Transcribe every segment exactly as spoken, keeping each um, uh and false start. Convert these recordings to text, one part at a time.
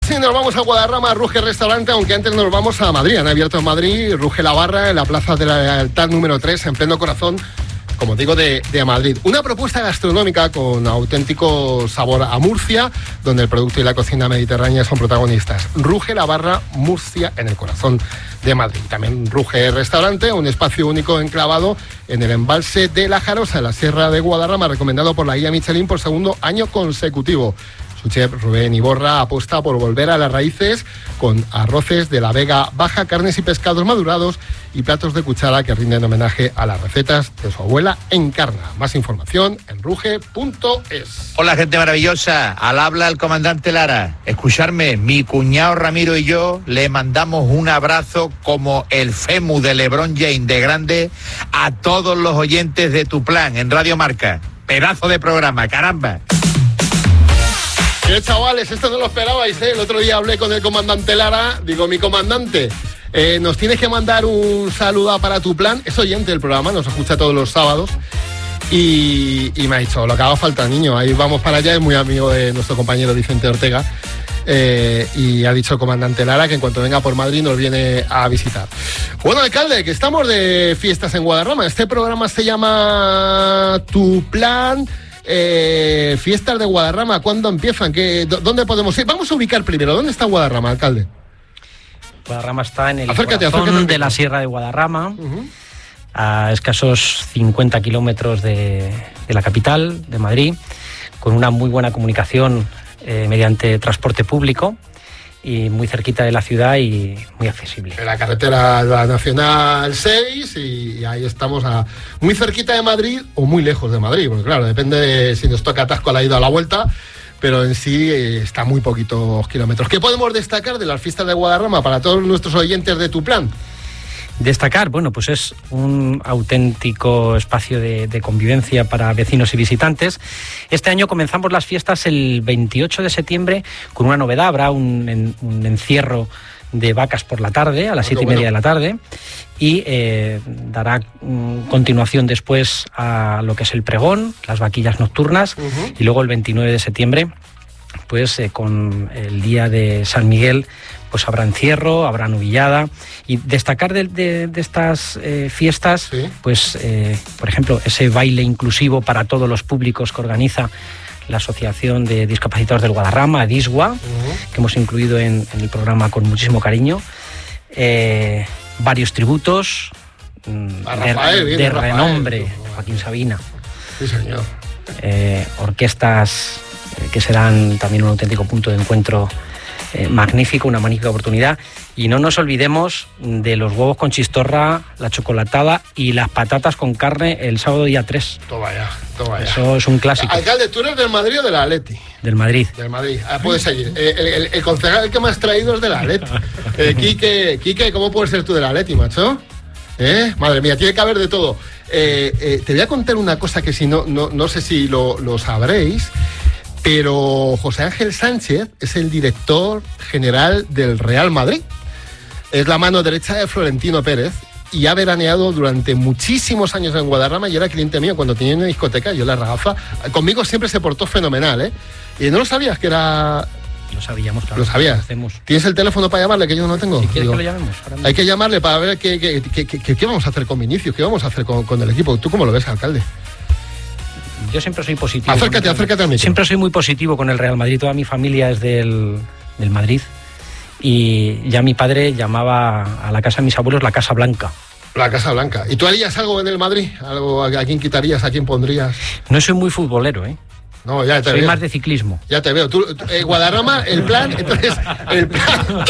sí, nos vamos a Guadarrama, Ruge Restaurante, aunque antes nos vamos a Madrid. Han abierto en Madrid, Ruge la Barra, en la Plaza de la Lealtad número tres, en pleno corazón, como digo, de, de Madrid. Una propuesta gastronómica con auténtico sabor a Murcia, donde el producto y la cocina mediterránea son protagonistas. Ruge la Barra, Murcia, en el corazón de Madrid. También Ruge Restaurante, un espacio único enclavado en el embalse de La Jarosa, en la Sierra de Guadarrama, recomendado por la guía Michelin por segundo año consecutivo. Su chef Rubén Iborra apuesta por volver a las raíces con arroces de la Vega Baja, carnes y pescados madurados y platos de cuchara que rinden homenaje a las recetas de su abuela Encarna. Más información en ruge punto es. Hola, gente maravillosa. Al habla el comandante Lara. Escucharme, mi cuñado Ramiro y yo le mandamos un abrazo como el Femu de LeBron James de grande a todos los oyentes de Tu Plan en Radio Marca. Pedazo de programa, caramba. Eh, chavales, esto no lo esperabais, ¿eh? El otro día hablé con el comandante Lara, digo, mi comandante, eh, nos tienes que mandar un saludo para Tu Plan, es oyente del programa, nos escucha todos los sábados, y, y me ha dicho, lo que haga falta, niño, ahí vamos para allá, es muy amigo de nuestro compañero Vicente Ortega, eh, y ha dicho el comandante Lara que en cuanto venga por Madrid nos viene a visitar. Bueno, alcalde, que estamos de fiestas en Guadarrama, este programa se llama Tu Plan... Eh, fiestas de Guadarrama, ¿cuándo empiezan? ¿Qué, ¿Dónde podemos ir? Vamos a ubicar primero, ¿dónde está Guadarrama, alcalde? Guadarrama está en el acércate, corazón acércate. de la Sierra de Guadarrama, uh-huh. a escasos cincuenta kilómetros de, de la capital, de Madrid, con una muy buena comunicación eh, mediante transporte público y muy cerquita de la ciudad y muy accesible. En la carretera la Nacional seis y, y ahí estamos a, muy cerquita de Madrid o muy lejos de Madrid, porque claro, depende de si nos toca atasco a la ida o a la vuelta, pero en sí eh, está muy poquitos kilómetros. ¿Qué podemos destacar de las fiestas de Guadarrama para todos nuestros oyentes de Tu Plan? Destacar, bueno, pues es un auténtico espacio de, de convivencia para vecinos y visitantes. Este año comenzamos las fiestas el veintiocho de septiembre con una novedad. Habrá un, en, un encierro de vacas por la tarde, a las siete y media de la tarde, y eh, dará um, continuación después a lo que es el pregón, las vaquillas nocturnas, uh-huh. y luego el veintinueve de septiembre, pues eh, con el día de San Miguel, pues habrá encierro, habrá novillada. Y destacar de, de, de estas eh, fiestas, ¿sí? pues eh, por ejemplo, ese baile inclusivo para todos los públicos que organiza la Asociación de Discapacitados del Guadarrama, DISGUA, uh-huh. que hemos incluido en, en el programa con muchísimo cariño. Eh, varios tributos a Rafael, de, viene de Rafael, renombre, ¿no? Joaquín Sabina. Sí, señor. Eh, orquestas eh, que serán también un auténtico punto de encuentro eh, magnífico, una magnífica oportunidad. Y no nos olvidemos de los huevos con chistorra, la chocolatada y las patatas con carne el sábado día tres. Toma ya, toma ya. Eso es un clásico. Alcalde, ¿tú eres del Madrid o del Atleti? Del Madrid. Del Madrid. Ah, puedes seguir. Eh, el, el, el concejal que me has traído es del Atleti. Eh, Quique, Quique, ¿cómo puedes ser tú del Atleti, macho? ¿Eh? Madre mía, tiene que haber de todo. Eh, eh, te voy a contar una cosa que si no, no, no sé si lo, lo sabréis, pero José Ángel Sánchez es el director general del Real Madrid. Es la mano derecha de Florentino Pérez y ha veraneado durante muchísimos años en Guadarrama y era cliente mío cuando tenía una discoteca, yo la ragafa. Conmigo siempre se portó fenomenal, ¿eh? Y no lo sabías que era... Lo sabíamos, claro. Lo sabías. ¿Tienes el teléfono para llamarle, que yo no tengo? Si quieres Digo, que lo llamemos. hay que llamarle para ver qué, qué, qué, qué, qué vamos a hacer con Vinicius, qué vamos a hacer con, con el equipo. ¿Tú cómo lo ves, alcalde? Yo siempre soy positivo. Acércate, el, acércate a mí. Siempre soy muy positivo con el Real Madrid. Toda mi familia es del, del Madrid. Y ya mi padre llamaba a la casa de mis abuelos la Casa Blanca. La Casa Blanca. ¿Y tú harías algo en el Madrid? ¿Algo, ¿A quién quitarías? ¿A quién pondrías? No soy muy futbolero, ¿eh? No, ya te soy veo. más de ciclismo. Ya te veo. Tú, eh, Guadarrama, el plan, entonces, el plan...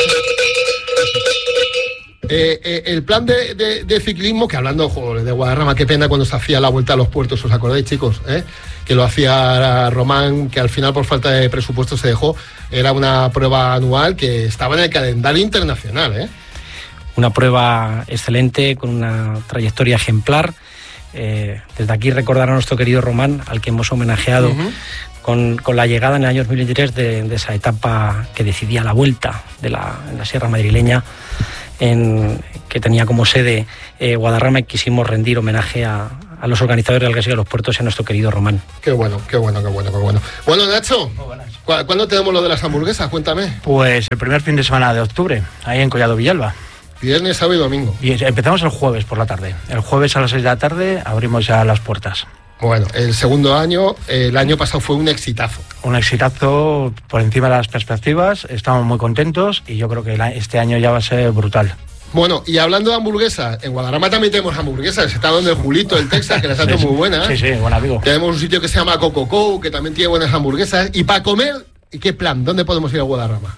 Eh, eh, el plan de, de, de ciclismo, que hablando joder, de Guadarrama, qué pena cuando se hacía la vuelta a los puertos, ¿os acordáis, chicos? ¿Eh? Que lo hacía Román, que al final por falta de presupuesto se dejó. Era una prueba anual que estaba en el calendario internacional, ¿eh? Una prueba excelente, con una trayectoria ejemplar. Eh, desde aquí recordar a nuestro querido Román, al que hemos homenajeado uh-huh. con, con la llegada en el año dos mil veintitrés de, de esa etapa que decidía la vuelta de la, en la Sierra Madrileña. en, que tenía como sede eh, Guadarrama, y quisimos rendir homenaje a, a los organizadores del Gaseo de los Puertos y a nuestro querido Román. Qué bueno, qué bueno, qué bueno, qué bueno. Bueno, Nacho, ¿cu- ¿cuándo tenemos lo de las hamburguesas? Cuéntame. Pues el primer fin de semana de octubre, ahí en Collado Villalba. Viernes, sábado y domingo. Y empezamos el jueves por la tarde. El jueves a las seis de la tarde abrimos ya las puertas. Bueno, el segundo año, el año pasado fue un exitazo. Un exitazo por encima de las perspectivas, estamos muy contentos y yo creo que este año ya va a ser brutal. Bueno, y hablando de hamburguesas, en Guadarrama también tenemos hamburguesas. Está donde el Julito, el Texas, que las hace sí, muy buenas. Sí, sí, buen amigo. Tenemos un sitio que se llama Cococo, que también tiene buenas hamburguesas. Y para comer, ¿y qué plan? ¿Dónde podemos ir a Guadarrama?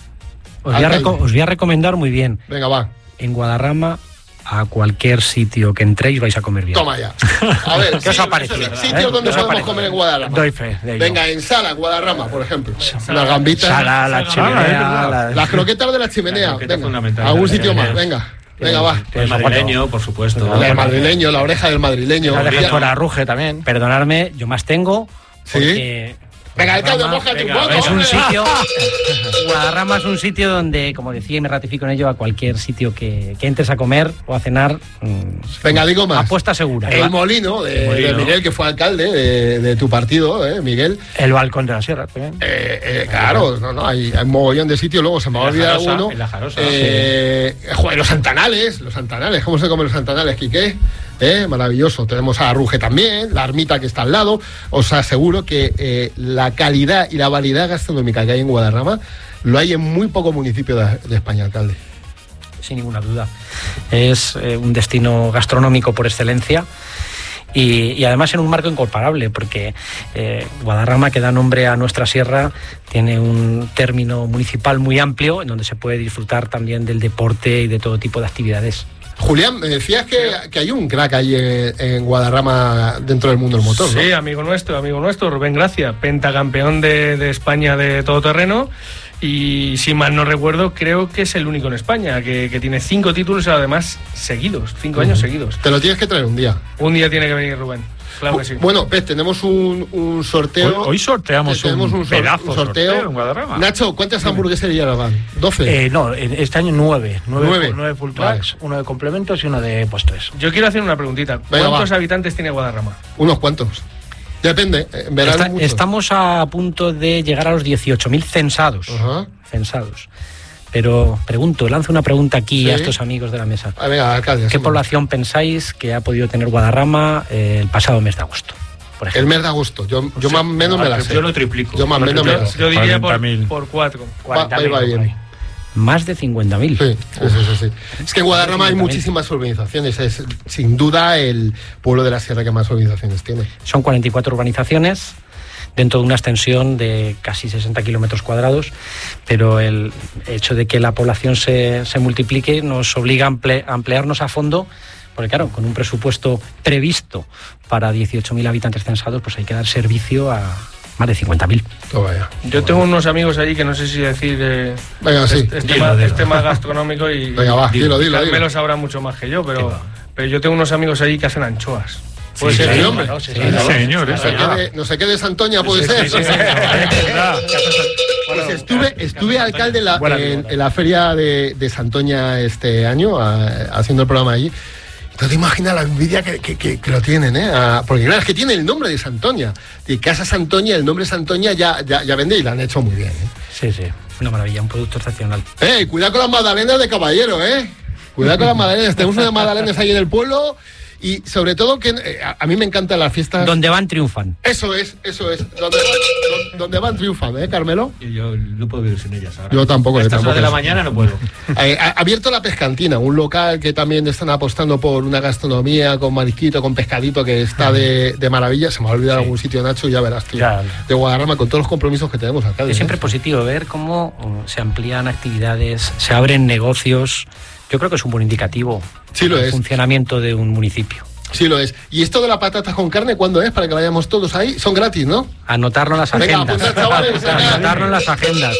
Os voy, a reco- os voy a recomendar muy bien. Venga, va. En Guadarrama, a cualquier sitio que entréis vais a comer bien. Toma ya. A ver, ¿Qué os ha parecido? sitios ¿Eh? donde ¿Qué os ha podemos parecido? comer en Guadarrama. Doy fe de ello. Venga, en Sala, Guadarrama, por ejemplo. Las gambitas. Sala, la chimenea, la- Las croquetas de la chimenea. La croqueta Venga, fundamental. algún Las sitio más. chimeneas. Venga, venga, va. El madrileño, por supuesto. La del madrileño, la oreja del madrileño. la de Ya- fuera Ruge también. Perdonadme, yo más tengo. Porque Venga, alcalde, Guadarrama mójate un venga, poco. es un hombre. sitio. Guadarrama es un sitio donde, como decía y me ratifico en ello, a cualquier sitio que, que entres a comer o a cenar, mmm, Venga, digo más. apuesta segura. El molino de, El molino. de Miguel, que fue alcalde de, de tu partido, ¿eh, Miguel? El balcón de la sierra también. Eh, eh, claro, no, no, hay, hay un mogollón de sitios, luego se me va a En la olvidar Jarosa, alguno. en la Jarosa, eh, joder, los santanales, los santanales, ¿cómo se comen los santanales, Quique? Eh, maravilloso. Tenemos a Ruge también, la ermita que está al lado. Os aseguro que eh, la calidad y la variedad gastronómica que hay en Guadarrama lo hay en muy pocos municipios de, de España, alcalde. Sin ninguna duda. Es eh, un destino gastronómico por excelencia. Y, y además en un marco incomparable, porque eh, Guadarrama, que da nombre a nuestra sierra, tiene un término municipal muy amplio en donde se puede disfrutar también del deporte y de todo tipo de actividades. Julián, me decías que, que hay un crack ahí en, en Guadarrama dentro del mundo del motor, ¿no? Sí, amigo nuestro, amigo nuestro, Rubén Gracia, pentacampeón de, de España de todoterreno. Y si mal no recuerdo, creo que es el único en España que, que tiene cinco títulos, además seguidos, cinco uh-huh. años seguidos. Te lo tienes que traer un día. Un día tiene que venir Rubén, claro que sí. Bueno, ves, tenemos un, un sorteo. Hoy, hoy sorteamos tenemos un, un, sor- pedazo un sorteo. sorteo en Guadarrama. Nacho, ¿cuántas hamburgueserías van? ¿doce? Eh, no, este año nueve. Nueve, Nueve. nueve full tracks, vale. Uno de complementos y uno de postres. Yo quiero hacer una preguntita. Venga, ¿Cuántos va. habitantes tiene Guadarrama? Unos cuantos. Depende, en verano Está, mucho. estamos a punto de llegar a los dieciocho mil censados. Ajá. Censados. Pero pregunto, lanzo una pregunta aquí Sí. a estos amigos de la mesa. Ah, venga, alcalde. ¿Qué sí, población pensáis que ha podido tener Guadarrama eh, el pasado mes de agosto? Por El ejemplo. mes de agosto. Yo, yo más o menos me la sé. Yo lo triplico. Yo más o menos me la sé. Yo diría por, cuarenta mil. por cuatro. Va, ahí va bien. Más de cincuenta mil. Sí, sí, sí, sí, sí. Es que en Guadarrama hay muchísimas urbanizaciones. Es sin duda el pueblo de la sierra que más urbanizaciones tiene. Son cuarenta y cuatro urbanizaciones dentro de una extensión de casi sesenta kilómetros cuadrados, pero el hecho de que la población se, se multiplique nos obliga a ample, a ampliarnos a fondo, porque claro, con un presupuesto previsto para dieciocho mil habitantes censados, pues hay que dar servicio a más de cincuenta mil. Oh, vaya. Yo tengo unos amigos allí que no sé si decir eh, Venga, sí. es, es, Dilo, tema, dilo. es tema gastronómico y, Venga, va, dilo, dilo, Carmelo dilo. sabrá mucho más que yo, pero, pero yo tengo unos amigos allí que hacen anchoas. Puede Sí, ser, sí, ¿no? hombre. ¿no? Sí, Sí, señor, No es sé qué verdad. de, no sé qué de Santoña puede ser. Sí, sí, sí. Es verdad. Pues estuve, estuve alcalde en la, Buena en, vida. en la feria de, de Santoña este año, a- haciendo el programa allí. No te imaginas la envidia que, que, que, que lo tienen, ¿eh? A- porque claro, es que tiene el nombre de Santoña. De Casa Santoña, el nombre Santoña ya, ya, ya vende y lo han hecho muy bien, ¿eh? Sí, sí. Una maravilla, un producto excepcional. ¡Eh! Cuidado con las magdalenas de caballero, ¿eh? Cuidado con las magdalenas. Tenemos unas magdalenas ahí en el pueblo y sobre todo que eh, a, a mí me encantan las fiestas. Donde van, triunfan. Eso es, eso es. Donde van, donde van triunfan, ¿eh, Carmelo? Y yo no puedo vivir sin ellas ahora. Yo tampoco, A yo estas tampoco. horas de la mañana no puedo. Eh, ha abierto la Pescantina, un local que también están apostando por una gastronomía con marisquito, con pescadito, que está de, de maravilla. Se me va a olvidar Sí. algún sitio, Nacho, y ya verás, tío. Ya. De Guadarrama, con todos los compromisos que tenemos acá. Es siempre positivo ver cómo uh, se amplían actividades, se abren negocios. Yo creo que es un buen indicativo Sí lo del es. funcionamiento de un municipio. Sí lo es. ¿Y esto de las patatas con carne cuándo es? Para que vayamos todos ahí. Son gratis, ¿no? Anotarlo en las Venga, agendas. apuntad, chavales, venga. Anotarlo en las agendas.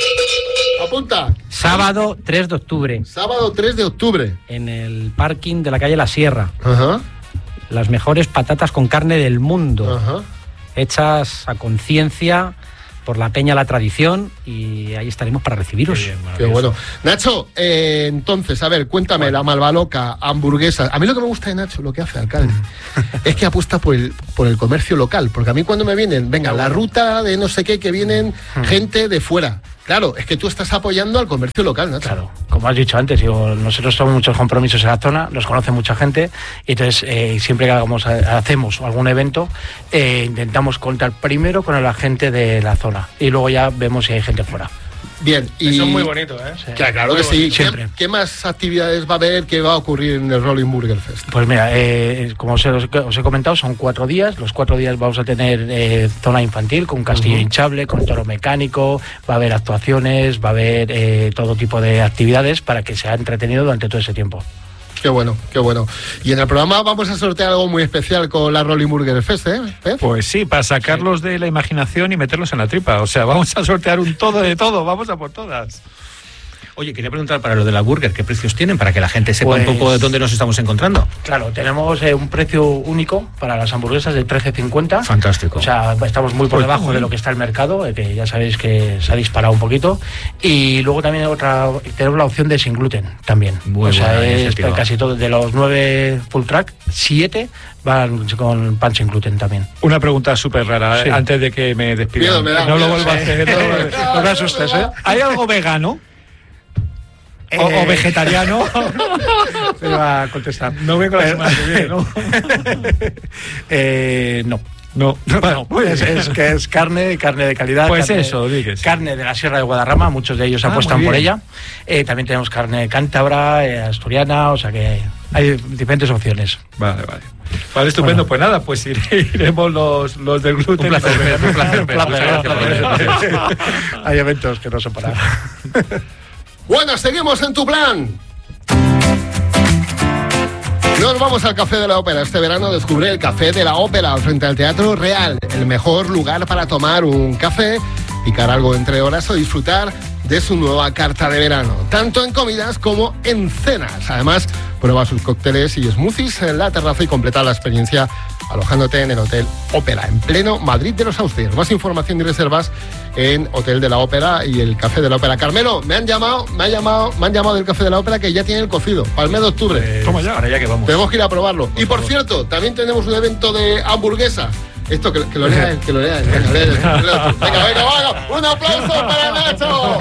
Apunta. Sábado tres de octubre, Sábado tres de octubre. en el parking de la calle La Sierra. Ajá, Las mejores patatas con carne del mundo, ajá. hechas a conciencia por la peña La Tradición, y ahí estaremos para recibiros. Qué bien, Qué bueno. Nacho, eh, entonces, a ver, cuéntame, bueno. La Malvaloca, hamburguesas. A mí lo que me gusta de Nacho, lo que hace, alcalde, es que apuesta por el, por el comercio local, porque a mí cuando me vienen, venga, la ruta de no sé qué, que vienen gente de fuera. Claro, es que tú estás apoyando al comercio local, Nacho. Claro, como has dicho antes, digo, nosotros tenemos muchos compromisos en la zona, nos conoce mucha gente, y entonces eh, siempre que hagamos, hacemos algún evento, eh, intentamos contar primero con la gente de la zona, y luego ya vemos si hay gente fuera. Bien, y eso es muy bonito, ¿eh? Sí. Claro, claro muy que sí. bonito. Siempre. ¿Qué, ¿Qué más actividades va a haber? ¿Qué va a ocurrir en el Rolling Burger Fest? Pues mira, eh, como os he, os he comentado, son cuatro días. Los cuatro días vamos a tener eh, zona infantil con castillo uh-huh. hinchable, con toro mecánico, va a haber actuaciones, va a haber eh, todo tipo de actividades para que sea entretenido durante todo ese tiempo. Qué bueno, qué bueno. Y en el programa vamos a sortear algo muy especial con la Rolling Burger Fest, ¿eh? ¿Eh? Pues sí, para sacarlos sí. de la imaginación y meterlos en la tripa. O sea, vamos a sortear un todo de todo, vamos a por todas. Oye, quería preguntar para lo de la burger, ¿qué precios tienen? Para que la gente sepa pues, un poco de dónde nos estamos encontrando. Claro, tenemos eh, un precio único para las hamburguesas de trece cincuenta. Fantástico. O sea, estamos muy por pues, debajo de lo que está el mercado, eh, que ya sabéis que se ha disparado un poquito. Y luego también otra, tenemos la opción de sin gluten también. Muy o sea, buena, es casi todo, de los nueve full track, siete van con pan sin gluten también. Una pregunta súper rara, sí. eh, antes de que me despida. Miedo, me da, no miedo, lo vuelvo a hacer. No, no me asustes, ¿eh? ¿Hay algo vegano? O, o vegetariano. Se va a contestar. No vengo la semana que viene, ¿no? eh, no. No, bueno, pues es que es carne, carne de calidad. Pues carne, eso, dígues. Carne de la Sierra de Guadarrama, muchos de ellos ah, apuestan por ella. Eh, también tenemos carne cántabra, eh, asturiana, o sea que hay diferentes opciones. Vale, vale. Vale, estupendo. Bueno. Pues nada, pues iremos los, los del gluten. Un placer, los un placer, un placer. Hay eventos que no son para. Bueno, seguimos en tu plan. Nos vamos al Café de la Ópera. Este verano descubre el Café de la Ópera frente al Teatro Real. El mejor lugar para tomar un café, picar algo entre horas o disfrutar de su nueva carta de verano, tanto en comidas como en cenas. Además, prueba sus cócteles y smoothies en la terraza y completa la experiencia alojándote en el Hotel Ópera, en pleno Madrid de los Austrias. Más información y reservas en Hotel de la Ópera y el Café de la Ópera. Carmelo, me han llamado, me han llamado, me han llamado del Café de la Ópera que ya tiene el cocido para el mes de octubre. Pues, Toma ya, para allá que vamos. Tenemos que ir a probarlo. Por y por favor. Cierto, también tenemos un evento de hamburguesa. Esto, que, que lo lea, que lo lea. Venga, venga, venga, venga. Un aplauso para Nacho.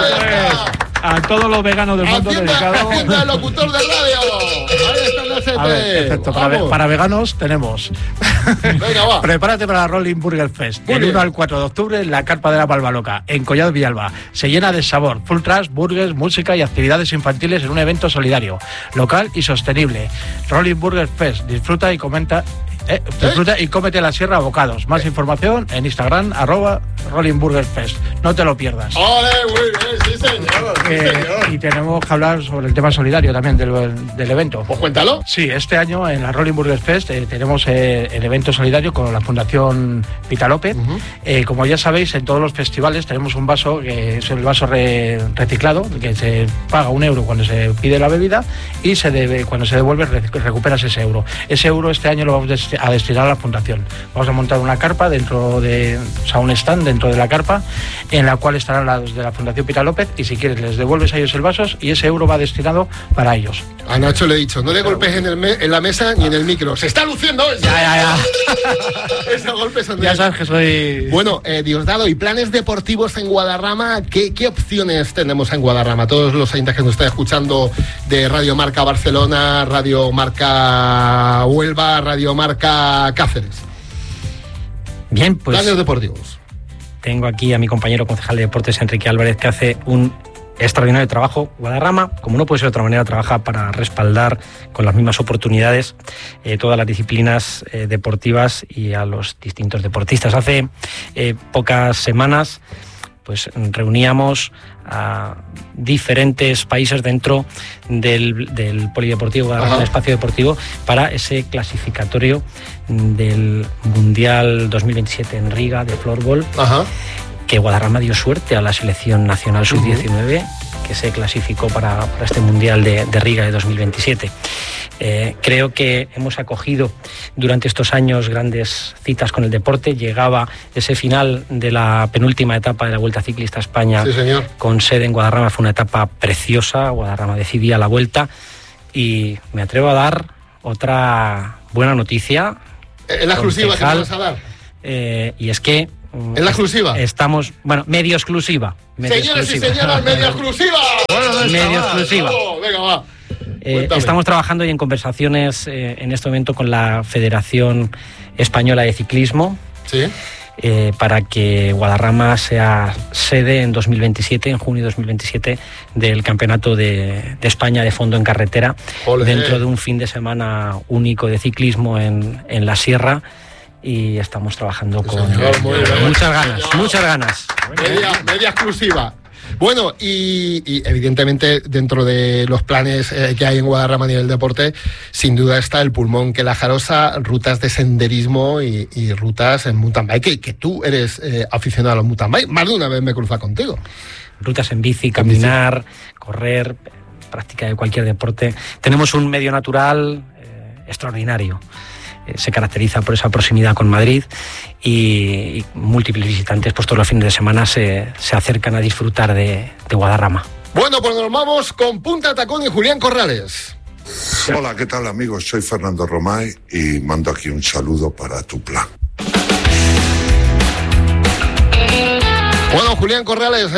A todos los veganos del mundo dedicado. Hacienda el locutor de radio. Ahí está Nachete. A ver, excepto para, para veganos tenemos. Venga, va. Prepárate para la Rolling Burger Fest. Del uno al cuatro de octubre en la carpa de la Malvaloca, en Collado Villalba. Se llena de sabor, full trash, burgers, música y actividades infantiles en un evento solidario, local y sostenible. Rolling Burger Fest. Disfruta y comenta. Eh, disfruta ¿Eh? y cómete la sierra a bocados. Más información en Instagram, arroba Rolling Burger Fest. No te lo pierdas. ¡Ole, muy bien! Sí, señor. Sí, eh, señor. Y tenemos que hablar sobre el tema solidario también del, del evento. Pues cuéntalo. Sí, este año en la Rolling Burger Fest eh, tenemos eh, el evento solidario con la Fundación Pita López. Uh-huh. Eh, como ya sabéis, en todos los festivales tenemos un vaso que es el vaso re, reciclado, que se paga un euro cuando se pide la bebida y se debe, cuando se devuelve recuperas ese euro. Ese euro este año lo vamos a a destinar a la fundación. Vamos a montar una carpa dentro de, o sea, un stand dentro de la carpa en la cual estarán los de la Fundación Pita López y si quieres les devuelves a ellos el vaso y ese euro va destinado para ellos. A Nacho le he dicho, no le golpes en, el me, en la mesa ni en el micro. ¡Se está luciendo! Eso. Ya, ya, ya. Esos golpes son de... Ya sabes que soy... Bueno, eh, Diosdado, ¿y planes deportivos en Guadarrama? ¿Qué, ¿Qué opciones tenemos en Guadarrama? Todos los oyentes que nos están escuchando de Radio Marca Barcelona, Radio Marca Huelva, Radio Marca Cáceres. Bien, pues... Planes deportivos. Tengo aquí a mi compañero concejal de deportes, Enrique Álvarez, que hace un extraordinario trabajo. Guadarrama, como no puede ser de otra manera, trabaja para respaldar con las mismas oportunidades eh, todas las disciplinas eh, deportivas y a los distintos deportistas. Hace eh, pocas semanas pues reuníamos a diferentes países dentro del, del polideportivo, del espacio deportivo, para ese clasificatorio del Mundial dos mil veintisiete en Riga de floorball. Ajá. Que Guadarrama dio suerte a la selección nacional sub diecinueve, uh-huh. que se clasificó para, para este Mundial de, de Riga de dos mil veintisiete. Eh, creo que hemos acogido durante estos años grandes citas con el deporte. Llegaba ese final de la penúltima etapa de la Vuelta Ciclista a España, sí, señor, con sede en Guadarrama. Fue una etapa preciosa. Guadarrama decidía la vuelta y me atrevo a dar otra buena noticia. ¿Es la exclusiva que me vas a dar? Eh, y es que ¿es la exclusiva? Estamos, bueno, medio exclusiva. Medio Señores exclusiva. y señoras, medio exclusiva. Bueno, medio exclusiva. Oh, venga, va. Eh, estamos trabajando y en conversaciones eh, en este momento con la Federación Española de Ciclismo, ¿sí?, eh, para que Guadarrama sea sede en dos mil veintisiete, en junio de dos mil veintisiete, del Campeonato de, de España de Fondo en Carretera. Olé. Dentro de un fin de semana único de ciclismo en, en la Sierra. Y estamos trabajando con señor, muy bien, muchas ganas, señor. muchas ganas. Media, media exclusiva. Bueno, y, y evidentemente dentro de los planes eh, que hay en Guadarrama a nivel deporte, sin duda está el pulmón que la Jarosa, rutas de senderismo y, y rutas en mountain bike, que, que tú eres eh, aficionado a los mountain bike. Más de una vez me he cruzado contigo. Rutas en bici, caminar, bici, correr, práctica de cualquier deporte. Tenemos un medio natural eh, extraordinario. Se caracteriza por esa proximidad con Madrid y, y múltiples visitantes pues todos los fines de semana se, se acercan a disfrutar de, de Guadarrama. Bueno, pues nos vamos con Punta Tacón y Julián Corrales. Hola, ¿qué tal, amigos? Soy Fernando Romay y mando aquí un saludo para tu plan. Bueno, Julián Corrales,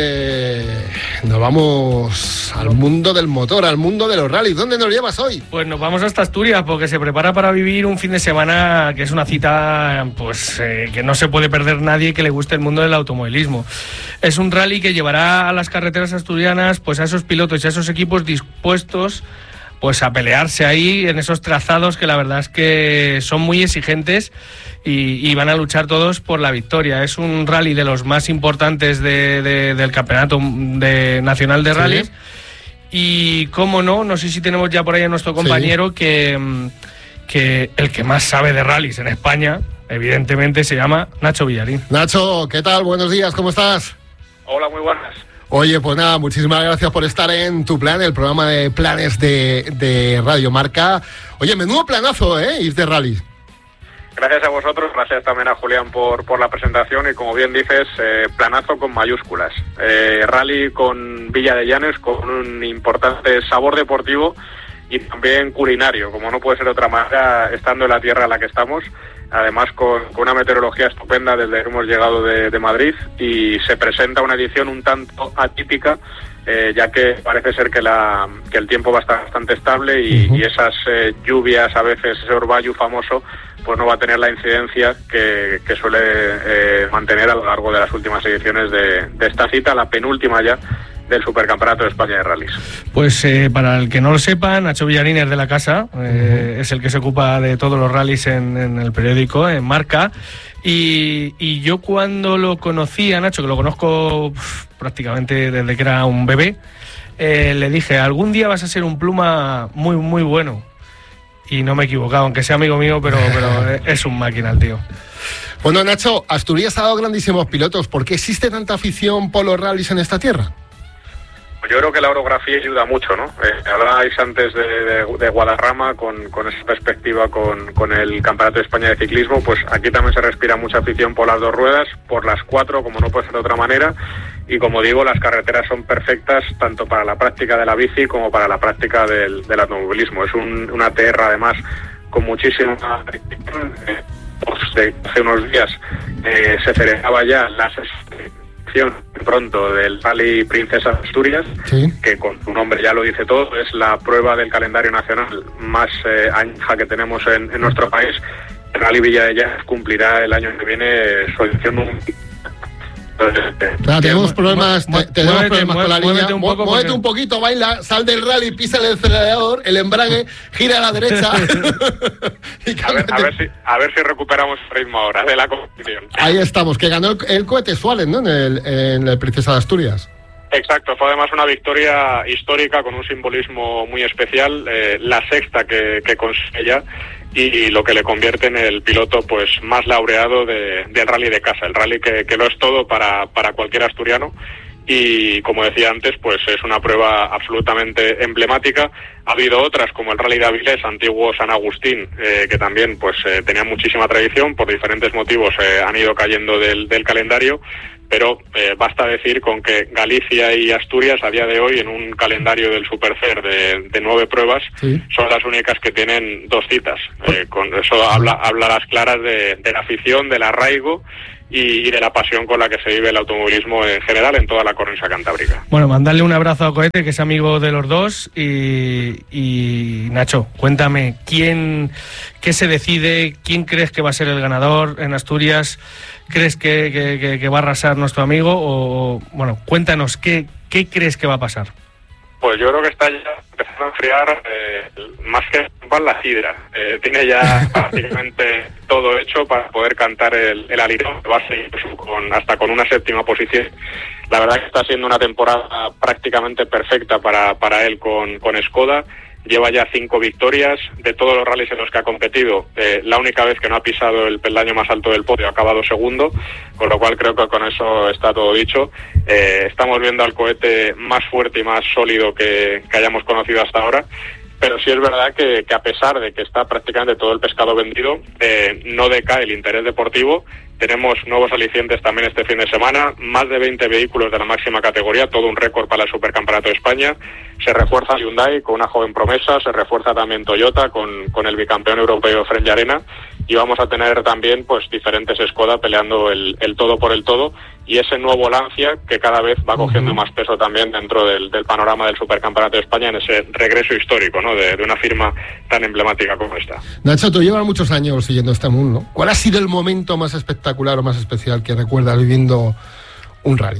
eh, nos vamos al mundo del motor, al mundo de los rallies. ¿Dónde nos llevas hoy? Pues nos vamos hasta Asturias, porque se prepara para vivir un fin de semana que es una cita pues eh, que no se puede perder nadie que le guste el mundo del automovilismo. Es un rally que llevará a las carreteras asturianas pues a esos pilotos y a esos equipos dispuestos pues a pelearse ahí en esos trazados que la verdad es que son muy exigentes y, y van a luchar todos por la victoria. Es un rally de los más importantes de, de, del campeonato de, nacional de rallies. Sí. Y cómo no, no sé si tenemos ya por ahí a nuestro compañero, sí, que, que el que más sabe de rallies en España, evidentemente, se llama Nacho Villarín. Nacho, ¿qué tal? Buenos días, ¿cómo estás? Hola, muy buenas. Oye, pues nada, muchísimas gracias por estar en Tu Plan, el programa de planes de, de Radio Marca. Oye, menudo planazo, ¿eh? Ir de rally. Gracias a vosotros, gracias también a Julián por, por la presentación y como bien dices, eh, planazo con mayúsculas. Eh, rally con Villa de Llanes, con un importante sabor deportivo y también culinario, como no puede ser de otra manera, estando en la tierra a la que estamos. Además con, con una meteorología estupenda desde que hemos llegado de, de Madrid y se presenta una edición un tanto atípica, eh, ya que parece ser que, la, que el tiempo va a estar bastante estable y, uh-huh. y esas eh, lluvias, a veces ese orvallo famoso, pues no va a tener la incidencia que, que suele eh, mantener a lo largo de las últimas ediciones de, de esta cita, la penúltima ya del Supercampeonato de España de Rallys. Pues eh, para el que no lo sepa, Nacho Villarín es de la casa, eh, uh-huh. es el que se ocupa de todos los rallies en, en el periódico, en Marca, y, y yo cuando lo conocí a Nacho, que lo conozco pff, prácticamente desde que era un bebé, eh, le dije, algún día vas a ser un pluma muy, muy bueno. Y no me he equivocado, aunque sea amigo mío, pero, pero es un máquina el tío. Bueno, Nacho, Asturias ha dado grandísimos pilotos. ¿Por qué existe tanta afición por los rallies en esta tierra? Yo creo que la orografía ayuda mucho, ¿no? Eh, hablabais antes de, de, de Guadarrama con, con esa perspectiva con, con el Campeonato de España de Ciclismo, pues aquí también se respira mucha afición por las dos ruedas, por las cuatro, como no puede ser de otra manera, y como digo, las carreteras son perfectas tanto para la práctica de la bici como para la práctica del, del automovilismo. Es un, una T R además con muchísima... Eh, pues de hace unos días eh, se celebraba ya la pronto del Rally Princesa Asturias, sí, que con su nombre ya lo dice todo, es la prueba del calendario nacional más eh, añeja que tenemos en, en nuestro país. El Rally Villa de Llanes cumplirá el año que viene su edición número. Claro, tenemos problemas, te, tenemos muévete, problemas con la muévete línea. Un poco muévete porque... un poquito, baila, sal del rally, pisa el acelerador, el embrague, gira a la derecha. y a, ver, a, ver si, a ver si recuperamos el ritmo ahora de la competición. Ahí estamos, que ganó el, el cohete Suárez, ¿no? En el, en el Princesa de Asturias. Exacto, fue además una victoria histórica con un simbolismo muy especial, eh, la sexta que, que consigue ya, y lo que le convierte en el piloto pues más laureado de, del rally de casa, el rally que, que lo es todo para, para cualquier asturiano y como decía antes, pues es una prueba absolutamente emblemática. Ha habido otras como el Rally de Avilés, antiguo San Agustín, eh, que también pues eh, tenía muchísima tradición, por diferentes motivos eh, han ido cayendo del, del calendario, pero eh, basta decir con que Galicia y Asturias a día de hoy en un calendario del Supercer de, de nueve pruebas sí. son las únicas que tienen dos citas. Eh, con eso habla, habla a las claras de, de la afición, del arraigo y de la pasión con la que se vive el automovilismo en general en toda la cornisa cantábrica. Bueno, mandarle un abrazo a Cohete, que es amigo de los dos, y, y Nacho, cuéntame, ¿quién, qué se decide? ¿Quién crees que va a ser el ganador en Asturias? ¿Crees que, que, que, que va a arrasar nuestro amigo? O, bueno, cuéntanos, ¿qué, qué crees que va a pasar? Pues yo creo que está ya empezando a enfriar eh, más que la sidra. Eh, tiene ya prácticamente todo hecho para poder cantar el, el alirón. Va a seguir con, hasta con una séptima posición. La verdad que está siendo una temporada prácticamente perfecta para, para él con, con Skoda. Lleva ya cinco victorias. De todos los rallies en los que ha competido, eh, la única vez que no ha pisado el peldaño más alto del podio ha acabado segundo, con lo cual creo que con eso está todo dicho. Eh, estamos viendo al Cohete más fuerte y más sólido que, que hayamos conocido hasta ahora, pero sí es verdad que, que a pesar de que está prácticamente todo el pescado vendido, eh, no decae el interés deportivo. Tenemos nuevos alicientes también este fin de semana, más de veinte vehículos de la máxima categoría, todo un récord para el Supercampeonato de España. Se refuerza Hyundai con una joven promesa, se refuerza también Toyota con, con el bicampeón europeo Fren Llarena, y vamos a tener también pues diferentes Skoda peleando el, el todo por el todo, y ese nuevo Lancia que cada vez va cogiendo uh-huh. más peso también dentro del, del panorama del Supercampeonato de España en ese regreso histórico, ¿no?, de, de una firma tan emblemática como esta. Nacho, tú llevas muchos años siguiendo este mundo. ¿Cuál ha sido el momento más espectacular o más especial que recuerdas viviendo un rally?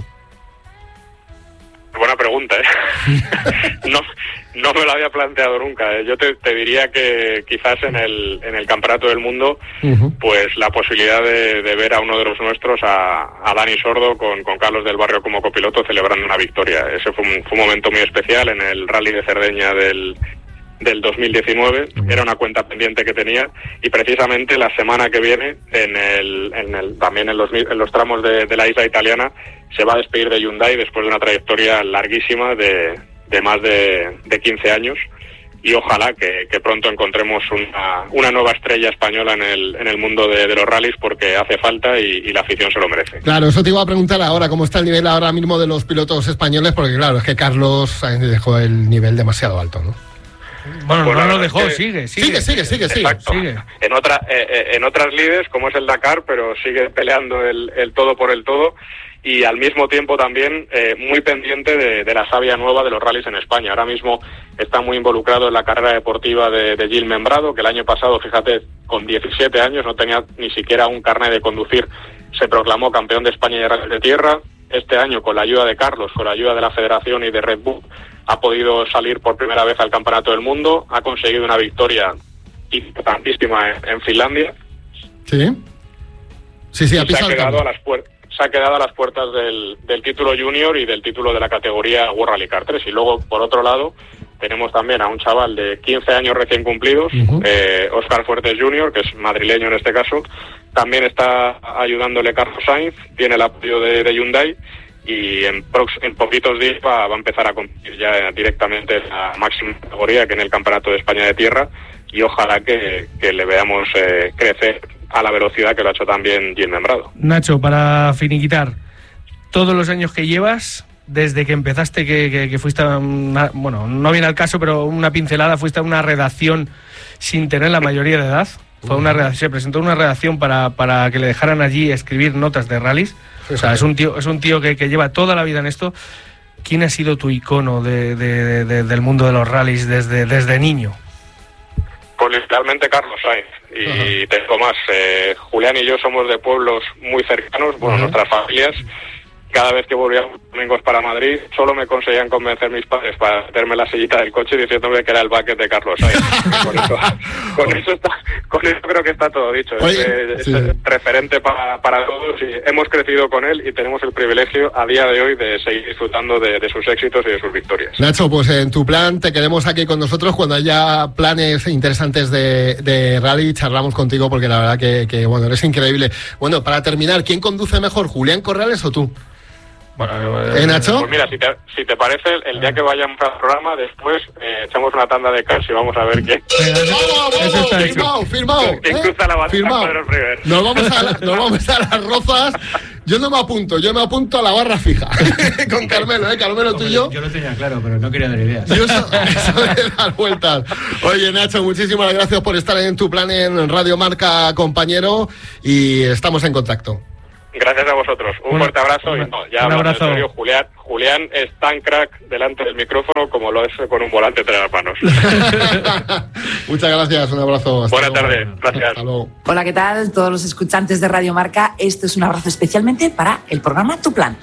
Buena pregunta, ¿eh? no, no me lo había planteado nunca, ¿eh? Yo te, te diría que quizás en el, en el Campeonato del Mundo, uh-huh. pues la posibilidad de, de ver a uno de los nuestros, a, a Dani Sordo, con, con Carlos del Barrio como copiloto, celebrando una victoria. Ese fue un, fue un momento muy especial en el Rally de Cerdeña del... del dos mil diecinueve, era una cuenta pendiente que tenía, y precisamente la semana que viene, en el, en el también en los, en los tramos de, de la isla italiana, se va a despedir de Hyundai después de una trayectoria larguísima de, de más de, de quince años, y ojalá que, que pronto encontremos una, una nueva estrella española en el, en el mundo de, de los rallies, porque hace falta y, y la afición se lo merece. Claro, eso te iba a preguntar ahora, ¿cómo está el nivel ahora mismo de los pilotos españoles? Porque claro, es que Carlos dejó el nivel demasiado alto, ¿no? Bueno, bueno, no lo dejó, que... sigue, sigue, sigue, sigue, sigue, Exacto. sigue. En otra, eh, en otras lides, como es el Dakar, pero sigue peleando el, el todo por el todo, y al mismo tiempo también eh, muy pendiente de, de la savia nueva de los rallies en España. Ahora mismo está muy involucrado en la carrera deportiva de, de Gil Membrado, que el año pasado, fíjate, con diecisiete años, no tenía ni siquiera un carnet de conducir, se proclamó campeón de España de rallies de tierra. Este año, con la ayuda de Carlos, con la ayuda de la Federación y de Red Bull, ha podido salir por primera vez al Campeonato del Mundo, ha conseguido una victoria importantísima en, en Finlandia. Sí, sí, sí, ha pisado se ha quedado a las puertas. Se ha quedado a las puertas del, del título junior y del título de la categoría World Rally Car tres. Y luego, por otro lado, tenemos también a un chaval de quince años recién cumplidos, uh-huh. eh, Óscar Fuertes junior, que es madrileño en este caso. También está ayudándole Carlos Sainz, tiene el apoyo de, de Hyundai, y en, prox- en poquitos días va, va a empezar a competir ya directamente en la máxima categoría, que en el Campeonato de España de Tierra, y ojalá que, que le veamos eh, crecer a la velocidad que lo ha hecho también Gil Membrado. Nacho, para finiquitar, todos los años que llevas, desde que empezaste, que, que, que fuiste a una, bueno, no viene al caso, pero una pincelada, fuiste a una redacción sin tener la mayoría de edad. Fue una redacción, se presentó una redacción para, para que le dejaran allí escribir notas de rallies. O sea, es un tío, es un tío que, que lleva toda la vida en esto. ¿Quién ha sido tu icono de, de, de, del mundo de los rallies desde, desde niño? Pues literalmente Carlos Sainz. Y uh-huh. te digo más, eh, Julián y yo somos de pueblos muy cercanos, bueno, uh-huh. nuestras familias. Cada vez que volvíamos domingos para Madrid, solo me conseguían convencer mis padres para meterme en la sillita del coche diciéndome que era el bucket de Carlos Sainz. con, eso, con, eso está, con eso creo que está todo dicho. Oye, es, sí. es referente para, para todos, y hemos crecido con él y tenemos el privilegio a día de hoy de seguir disfrutando de, de sus éxitos y de sus victorias. Nacho, pues en tu plan te queremos aquí con nosotros cuando haya planes interesantes de, de rally, charlamos contigo, porque la verdad que, que bueno, eres increíble. Bueno, para terminar, ¿quién conduce mejor, Julián Corrales o tú? Bueno, ¿Eh, Nacho? Pues mira, si te, si te parece, el día que vayamos al programa, después eh, echamos una tanda de casi y vamos a ver qué. ¡Vamos, vamos! Firmado, firmado. ¿Quién ¿eh? cruza la batalla Firmado. Pedro River? Nos vamos, a la- nos vamos a las rozas. Yo no me apunto, yo me apunto a la barra fija. Con Carmelo, ¿eh? Carmelo, tú y yo. Yo lo tenía claro, pero no quería dar ideas. Yo eso, eso de dar vueltas. Oye, Nacho, muchísimas gracias por estar en Tu Plan en Radio Marca, compañero, y estamos en contacto. Gracias a vosotros. Un, Un- fuerte abrazo. y no, ya un hablando en abrazo. serio, Julián, Julián es tan crack delante del micrófono como lo es con un volante entre las manos. Muchas gracias, un abrazo. Hasta Buenas luego. tardes, gracias. Hasta luego. Hola, ¿qué tal? Todos los escuchantes de Radio Marca, esto es un abrazo especialmente para el programa Tu Plan.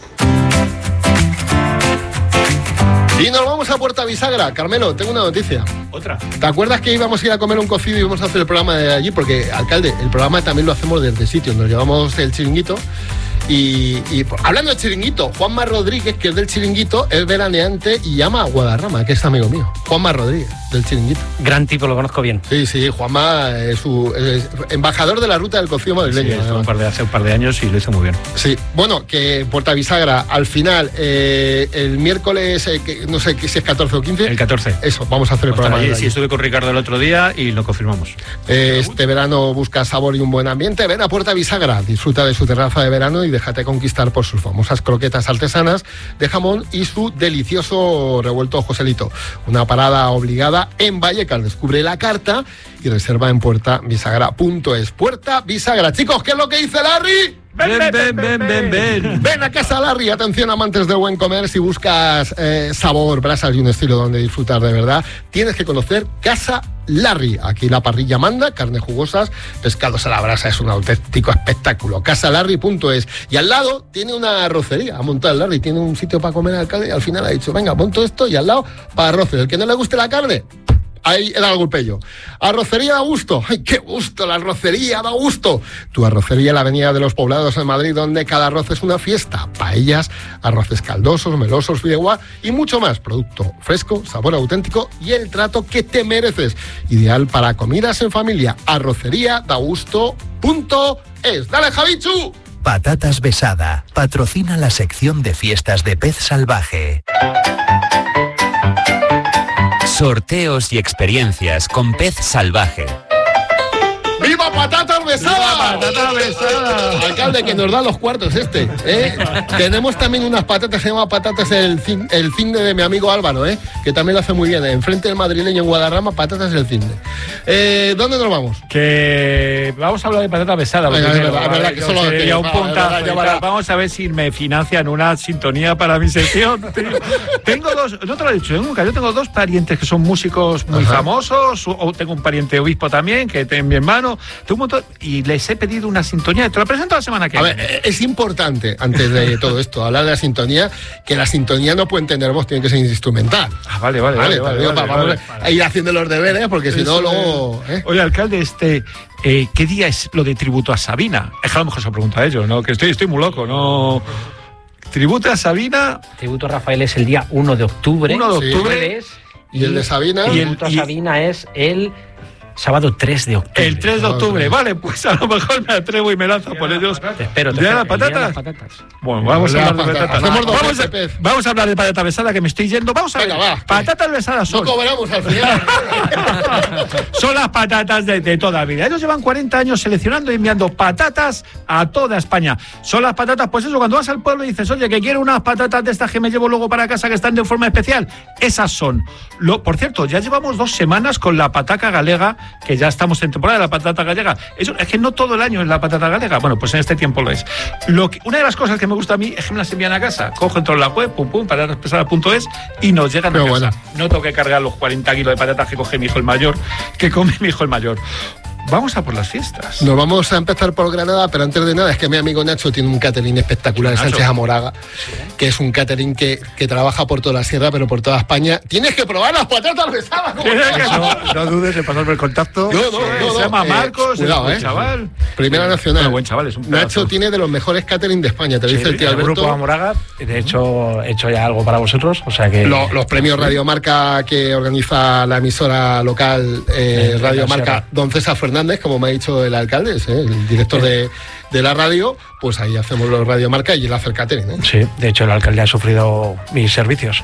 Y nos vamos a Puerta Bisagra. Carmelo, tengo una noticia. Otra. ¿Te acuerdas que íbamos a ir a comer un cocido y íbamos a hacer el programa de allí? Porque, alcalde, el programa también lo hacemos desde sitio. Nos llevamos el chiringuito. Y, y pues, hablando de chiringuito, Juanma Rodríguez, que es del chiringuito, es veraneante y ama a Guadarrama, que es amigo mío. Juanma Rodríguez, del chiringuito. Gran tipo, lo conozco bien. Sí, sí, Juanma es, su, es embajador de la ruta del cocido Sí, madrileño. estuvo además. un par de, hace un par de años y lo hizo muy bien. Sí, bueno, que Puerta Bisagra, al final, eh, el miércoles, eh, que, no sé si es catorce o quince. El catorce. Eso, vamos a hacer el Pues programa. allí, desde sí, allí. estuve con Ricardo el otro día y lo confirmamos. Eh, Este verano busca sabor y un buen ambiente. Ven a Puerta Bisagra, disfruta de su terraza de verano y déjate conquistar por sus famosas croquetas artesanas de jamón y su delicioso revuelto Joselito. Una parada obligada en Vallecas. Descubre la carta y reserva en puerta bisagra punto es. Puerta Bisagra. Chicos, ¿qué es lo que dice Larry? Ven, ven, ven, ven, ven. Ven a Casa Larry, atención amantes del buen comer, si buscas eh, sabor, brasas y un estilo donde disfrutar de verdad, tienes que conocer Casa Larry. Aquí la parrilla manda, carnes jugosas, pescados a la brasa, es un auténtico espectáculo. Casa Larry punto es. Y al lado tiene una arrocería, ha montado el Larry, tiene un sitio para comer al alcalde y al final ha dicho, venga, monto esto y al lado para arroces. El que no le guste la carne, ahí da el golpello. Arrocería da gusto. ¡Ay, qué gusto! La arrocería da gusto. Tu arrocería en la Avenida de los Poblados en Madrid, donde cada arroz es una fiesta. Paellas, arroces caldosos, melosos, fideuá y mucho más. Producto fresco, sabor auténtico y el trato que te mereces. Ideal para comidas en familia. Arrocería da gusto punto es. ¡Dale, Javichu! Patatas Besada patrocina la sección de fiestas de pez salvaje. Sorteos y experiencias con Pez Salvaje. ¡Viva Patatas Besada! ¡Viva Patatas Besada! Alcalde, que nos da los cuartos este, ¿eh? Tenemos también unas patatas, se llama Patatas el, cin, el Cinde de mi amigo Álvaro, ¿eh? Que también lo hace muy bien. Enfrente del madrileño en Guadarrama, Patatas el Cinde. Eh, ¿Dónde nos vamos? Que vamos a hablar de patata besada. Venga, primero, es verdad, es verdad que yo solo sería que- un va, puntazo es verdad, y ya tal. va. Vamos a ver si me financian una sintonía para mi sección. Tengo- tengo dos, no te lo he dicho nunca, yo tengo dos parientes que son músicos muy Ajá. famosos, o tengo un pariente obispo también, que es mi hermano, tengo un montón, y les he pedido una sintonía. Te la presento la semana que A viene. ver, es importante, antes de todo esto, hablar de la sintonía, que la sintonía no pueden tener voz, tiene que ser instrumental. Ah, vale, vale, vale. te vale, digo, vale, vamos vale. a ir haciendo los deberes, porque si no, Eso luego... es. ¿eh? Oye, alcalde, este, eh, ¿qué día es lo de tributo a Sabina? Es que a lo mejor se lo pregunta a ellos, ¿no? Que estoy, estoy muy loco, ¿no? Tributo a Sabina. Tributo a Rafael es el día uno de octubre. uno de Sí. octubre. jueves, Y el de Sabina... Y el- Tributo a Sabina es el sábado tres de octubre. El tres de octubre, vale, pues a lo mejor me atrevo y me lanzo por ellos. Te espero, te ¿Día de espero, las el día de patatas? las patatas. Bueno, vamos a Día de hablar de las patatas. patatas. Hacemos dos Vamos a, veces, pez. vamos a hablar de patata besada, que me estoy yendo. Vamos a Venga, ver. va. Patatas besadas No son. cobramos al final. Son las patatas de, de toda la vida. Ellos llevan cuarenta años seleccionando y enviando patatas a toda España. Son las patatas, pues eso, cuando vas al pueblo y dices, oye, que quiero unas patatas de estas que me llevo luego para casa que están de forma especial. Esas son. Lo, por cierto, ya llevamos dos semanas con la pataca galega, que ya estamos en temporada de la patata gallega. Eso, es que no todo el año es la patata galega. Bueno, pues en este tiempo lo es. Lo que, una de las cosas que me gusta a mí es que me las envían a casa. Cojo, entro en la web, pum, pum, patataspesadas punto es y nos llegan Pero a casa. bueno. No tengo que cargar los cuarenta kilos de patatas que coge mi hijo el mayor, que come mi hijo el mayor. Vamos a por las fiestas. Nos vamos a empezar por Granada, pero antes de nada es que mi amigo Nacho tiene un catering espectacular en Nacho. Sánchez Amoraga, que es un catering que, que trabaja por toda la sierra, pero por toda España. Tienes que probar las patatas besadas. ¿no? No, no dudes en pasarme el contacto. No, no, no, no. Se llama Eh, Marcos, cuidado, es un buen eh. chaval. Primera Nacional. Bueno, buen chaval, es un pedazo. Nacho tiene de los mejores catering de España, te Sí, dice el tío el Alberto. grupo Amoraga, de hecho, he hecho ya algo para vosotros, o sea que... Lo- los premios Radio Marca que organiza la emisora local eh, Eh, Radio la Marca, Sierra. don César Fernández. Fernández, como me ha dicho el alcalde, ¿eh? el director de, de la radio, pues ahí hacemos los Radio Marca y él hace el catering, ¿eh? Sí, de hecho el alcalde ha sufrido mis servicios.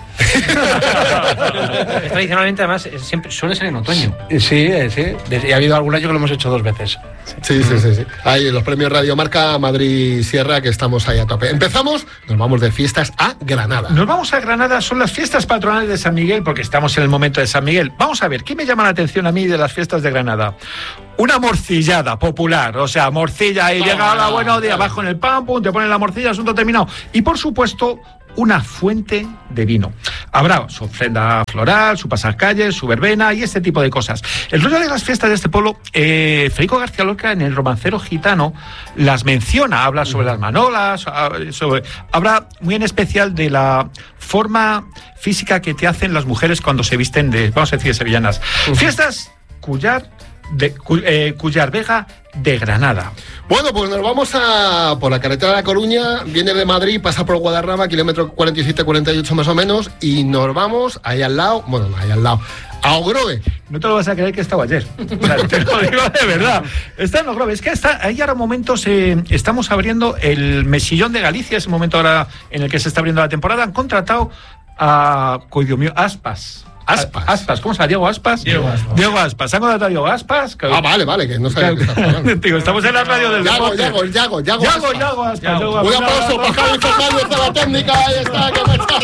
Tradicionalmente, además, siempre suele ser en otoño. Sí, sí. Y ha habido algún año que lo hemos hecho dos veces. Sí, sí, sí, sí. Ahí los premios Radio Marca Madrid Sierra, que estamos ahí a tope. Empezamos, nos vamos de fiestas a Granada. Nos vamos a Granada, son las fiestas patronales de San Miguel, porque estamos en el momento de San Miguel. Vamos a ver, ¿qué me llama la atención a mí de las fiestas de Granada? Una morcillada popular, o sea, morcilla y llega a la buena día, abajo en el pan, pum, te ponen la morcilla, asunto terminado. Y por supuesto, una fuente de vino. Habrá su ofrenda floral, su pasacalles, su verbena y este tipo de cosas. El rollo de las fiestas de este pueblo, eh, Federico García Lorca en el Romancero Gitano las menciona, habla sobre las manolas, sobre, habla muy en especial de la forma física que te hacen las mujeres cuando se visten de, vamos a decir, sevillanas. Uh-huh. Fiestas Cullar de eh, Cullar Vega de Granada. Bueno, pues nos vamos a por la carretera de La Coruña, viene de Madrid, pasa por Guadarrama, kilómetro cuarenta y siete cuarenta y ocho más o menos, y nos vamos ahí al lado, bueno, no, ahí al lado, a Ogrove. No te lo vas a creer que he estado ayer. O sea, te lo digo de verdad. Está en Ogrove. Es que está, ahí ahora momentos eh, estamos abriendo el Mesillón de Galicia, ese momento ahora en el que se está abriendo la temporada. Han contratado a, Dios mío, Aspas. Aspas. Aspas, ¿cómo se llama? ¿Diego Aspas? Diego Aspas. Diego Aspas. ¿Se ha contratado a Diego Aspas? Que... Ah, vale, vale, que no sabía que estás hablando. Digo, estamos en la radio del Yago, deporte. Yago, Yago, Yago, Yago, Yago Aspas. Yago. Un aplauso para Javi Fernández de la técnica, ahí está, que me está.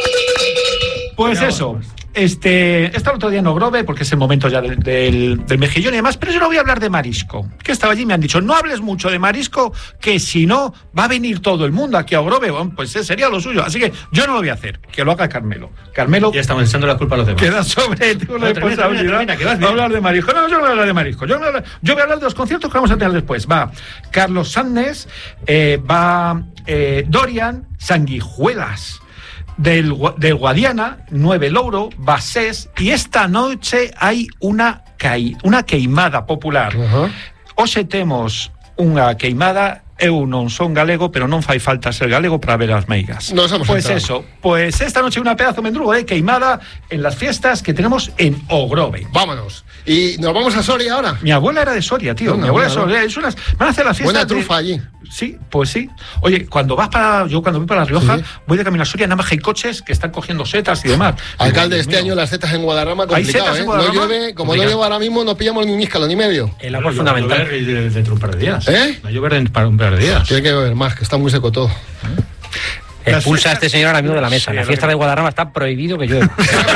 Pues eso. Este, está el otro día en Ogrove, porque es el momento ya del, del, del mejillón y demás, pero yo no voy a hablar de marisco. Que estaba allí y me han dicho, no hables mucho de marisco, que si no, va a venir todo el mundo aquí a Ogrove. Bueno, pues sería lo suyo. Así que yo no lo voy a hacer, que lo haga Carmelo. Carmelo. Ya estamos echando la culpa a los demás. Queda sobre tu no, responsabilidad termina, termina, hablar de marisco. No, yo no voy a hablar de marisco. Yo, no voy, a hablar, yo voy a hablar de los conciertos que vamos a tener después. Va Carlos Sánchez, eh, va eh, Dorian, Sanguijuelas. Del, del Guadiana, Nueve Louro, Basés, y esta noche hay una, caí, una queimada popular. Uh-huh. Hoxe temos unha queimada. Eu non son galego, pero non fai falta ser galego para ver as meigas. Nos hemos pues entrado. Eso, pues esta noche una pedazo mendrugo de queimada en las fiestas que tenemos en Ogrove. Vámonos. Y nos vamos a Soria ahora. Mi abuela era de Soria, tío. No, Mi abuela no, no. de Soria. Es unas, van a hacer las fiestas. Buena trufa de... allí. Sí, pues sí. Oye, cuando vas para. Yo cuando voy para La Rioja, sí. voy de camino a Soria, nada más hay coches que están cogiendo setas y demás. Alcalde, Digo, este mío. año las setas en Guadarrama complicado, ¿eh? En Guadarrama? No llueve, como no llueve ahora mismo, no pillamos ni un níscalo, ni medio. El agua es fundamental. Dentro de un par de días. ¿Eh? Va a llover para un par de días. Tiene que beber más, que está muy seco todo. Expulsa a este señor ahora mismo de la mesa. Sí, la fiesta de Guadarrama está prohibido que llueva.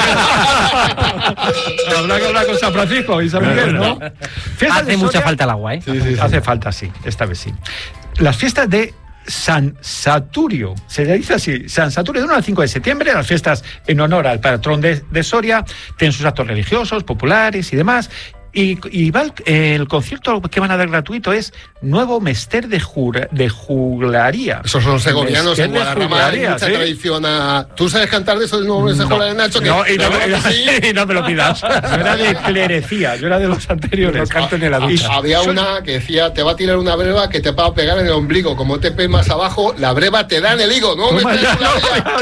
Habrá que hablar con San Francisco y San Miguel, ¿no? Hace mucha falta el agua, ¿eh? Sí, sí, sí. Hace falta, sí. Esta vez sí. Las fiestas de San Saturio, se le dice así, San Saturio, del uno al cinco de septiembre, las fiestas en honor al patrón de, de Soria, tienen sus actos religiosos, populares y demás. Y, y va el, el concierto que van a dar gratuito es Nuevo Mester de, jura, de Juglaría. Esos son segovianos en Guadarrama, hay mucha ¿sí? tradición a... ¿Tú sabes cantar de eso del Nuevo Mester de No, Juglaría, Nacho? Que no, y no, claro me, sí. y no me lo pidas. Yo era de clerecía, yo era de los anteriores. No canto ni en la ducha. Había una que decía, te va a tirar una breva que te va a pegar en el ombligo. Como te pegas más abajo, la breva te da en el higo. No, me ya, no,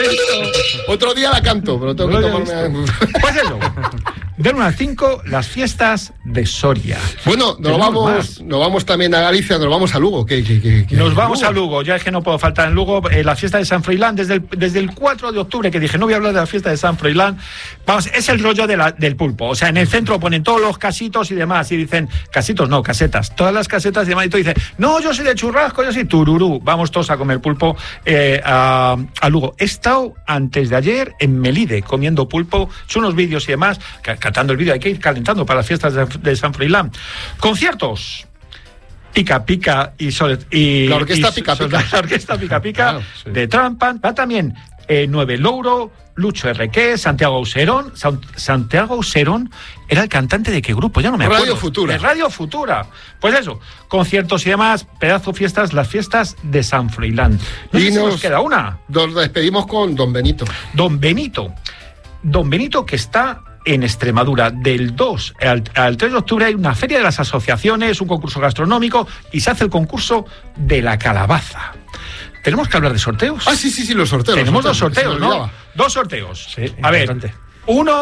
otro día la canto, pero tengo que tomarme... Pues eso. Del uno al cinco, las fiestas de Soria. Bueno, nos vamos, nos vamos también a Galicia, nos vamos a Lugo. ¿Qué, qué, qué, qué nos vamos Lugo? a Lugo, ya es que no puedo faltar en Lugo. Eh, la fiesta de San Froilán, desde el, desde el cuatro de octubre, que dije, no voy a hablar de la fiesta de San Froilán. Vamos, es el rollo de la, del pulpo. O sea, en el centro ponen todos los casitos y demás, y dicen, casitos no, casetas, todas las casetas y demás. Y tú dices, no, yo soy de churrasco, yo soy tururú. Vamos todos a comer pulpo eh, a, a Lugo. He estado antes de ayer en Melide comiendo pulpo, son unos vídeos y demás, catando el vídeo, hay que ir calentando para las fiestas de, de San Froilán. Conciertos. Pica Pica y, Sol, y la orquesta y, Pica Pica. La orquesta Pica Pica Claro, sí. de Trampan. Va también eh, Nueve Louro, Lucho Errequé, Santiago Auserón. San, Santiago Auserón era el cantante de qué grupo, ya no me acuerdo. Radio Futura. De Radio Futura. Pues eso, conciertos y demás, pedazo fiestas, las fiestas de San Froilán. No y sé si nos, nos queda una. Nos despedimos con Don Benito. Don Benito. Don Benito que está en Extremadura. Del dos al, al tres de octubre hay una feria de las asociaciones, un concurso gastronómico y se hace el concurso de la calabaza. ¿Tenemos que hablar de sorteos? Ah, sí, sí, sí, los sorteos. Tenemos los sorteos, dos sorteos, ¿no? Dos sorteos. Sí, a ver, importante. uno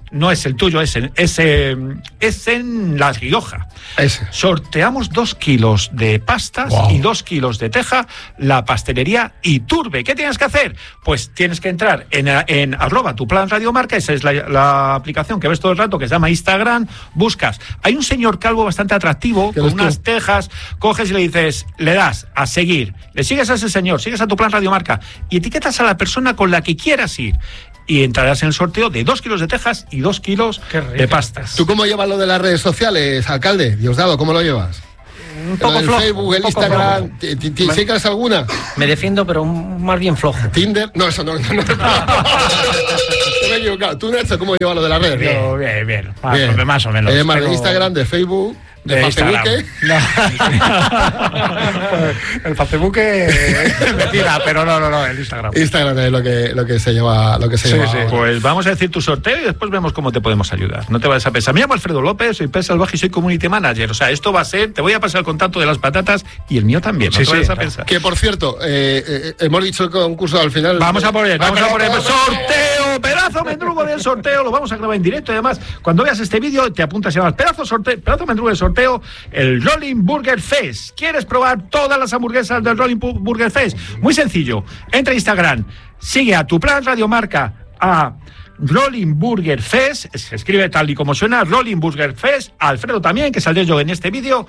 no es el tuyo, es en, es, eh, es en La Rioja. Ese. Sorteamos dos kilos de pastas wow. y dos kilos de teja, la pastelería Iturbe. ¿Qué tienes que hacer? Pues tienes que entrar en, en arroba tu plan Radio Marca, esa es la, la aplicación que ves todo el rato, que se llama Instagram, buscas. Hay un señor calvo bastante atractivo, con unas tú? tejas, coges y le dices, le das a seguir, le sigues a ese señor, sigues a tu plan Radio Marca y etiquetas a la persona con la que quieras ir. Y entrarás en el sorteo de dos kilos de tejas y dos kilos de pastas. ¿Tú cómo llevas lo de las redes sociales, alcalde? Diosdado, ¿cómo lo llevas? Un poco el flojo. Facebook, el Instagram, ¿sigues alguna? Me defiendo, pero más bien flojo. ¿Tinder? No, eso no. no, no. Me he equivocado. ¿Tú, Nacho, cómo llevas lo de las redes? Yo, bien, bien. Más, bien. más o menos. Eh, más pero... de Instagram, de Facebook... De, de Instagram. No. El Facebook me tira, pero no, no, no, el Instagram. Instagram es lo que, lo que se lleva, lo que se sí, lleva. Sí. Pues vamos a decir tu sorteo y después vemos cómo te podemos ayudar. No te vayas a pensar. Me llamo Alfredo López, soy Pez Salvaje y soy community manager. O sea, esto va a ser, te voy a pasar el contacto de las patatas y el mío también. No sí, te vayas sí, a claro. pensar. Que por cierto, eh, eh, hemos dicho el concurso al final. Vamos a poner, vamos a poner sorteo, pedazo mendrugo del sorteo. Lo vamos a grabar en directo y además, cuando veas este vídeo, te apuntas y llamas pedazo sorteo, pedazo mendrugo del sorteo. El El Rolling Burger Fest. ¿Quieres probar todas las hamburguesas del Rolling Burger Fest? Muy sencillo. Entra a Instagram, sigue a tu plan Radio Marca a Rolling Burger Fest, se escribe tal y como suena, Rolling Burger Fest, Alfredo también, que saldré yo en este vídeo,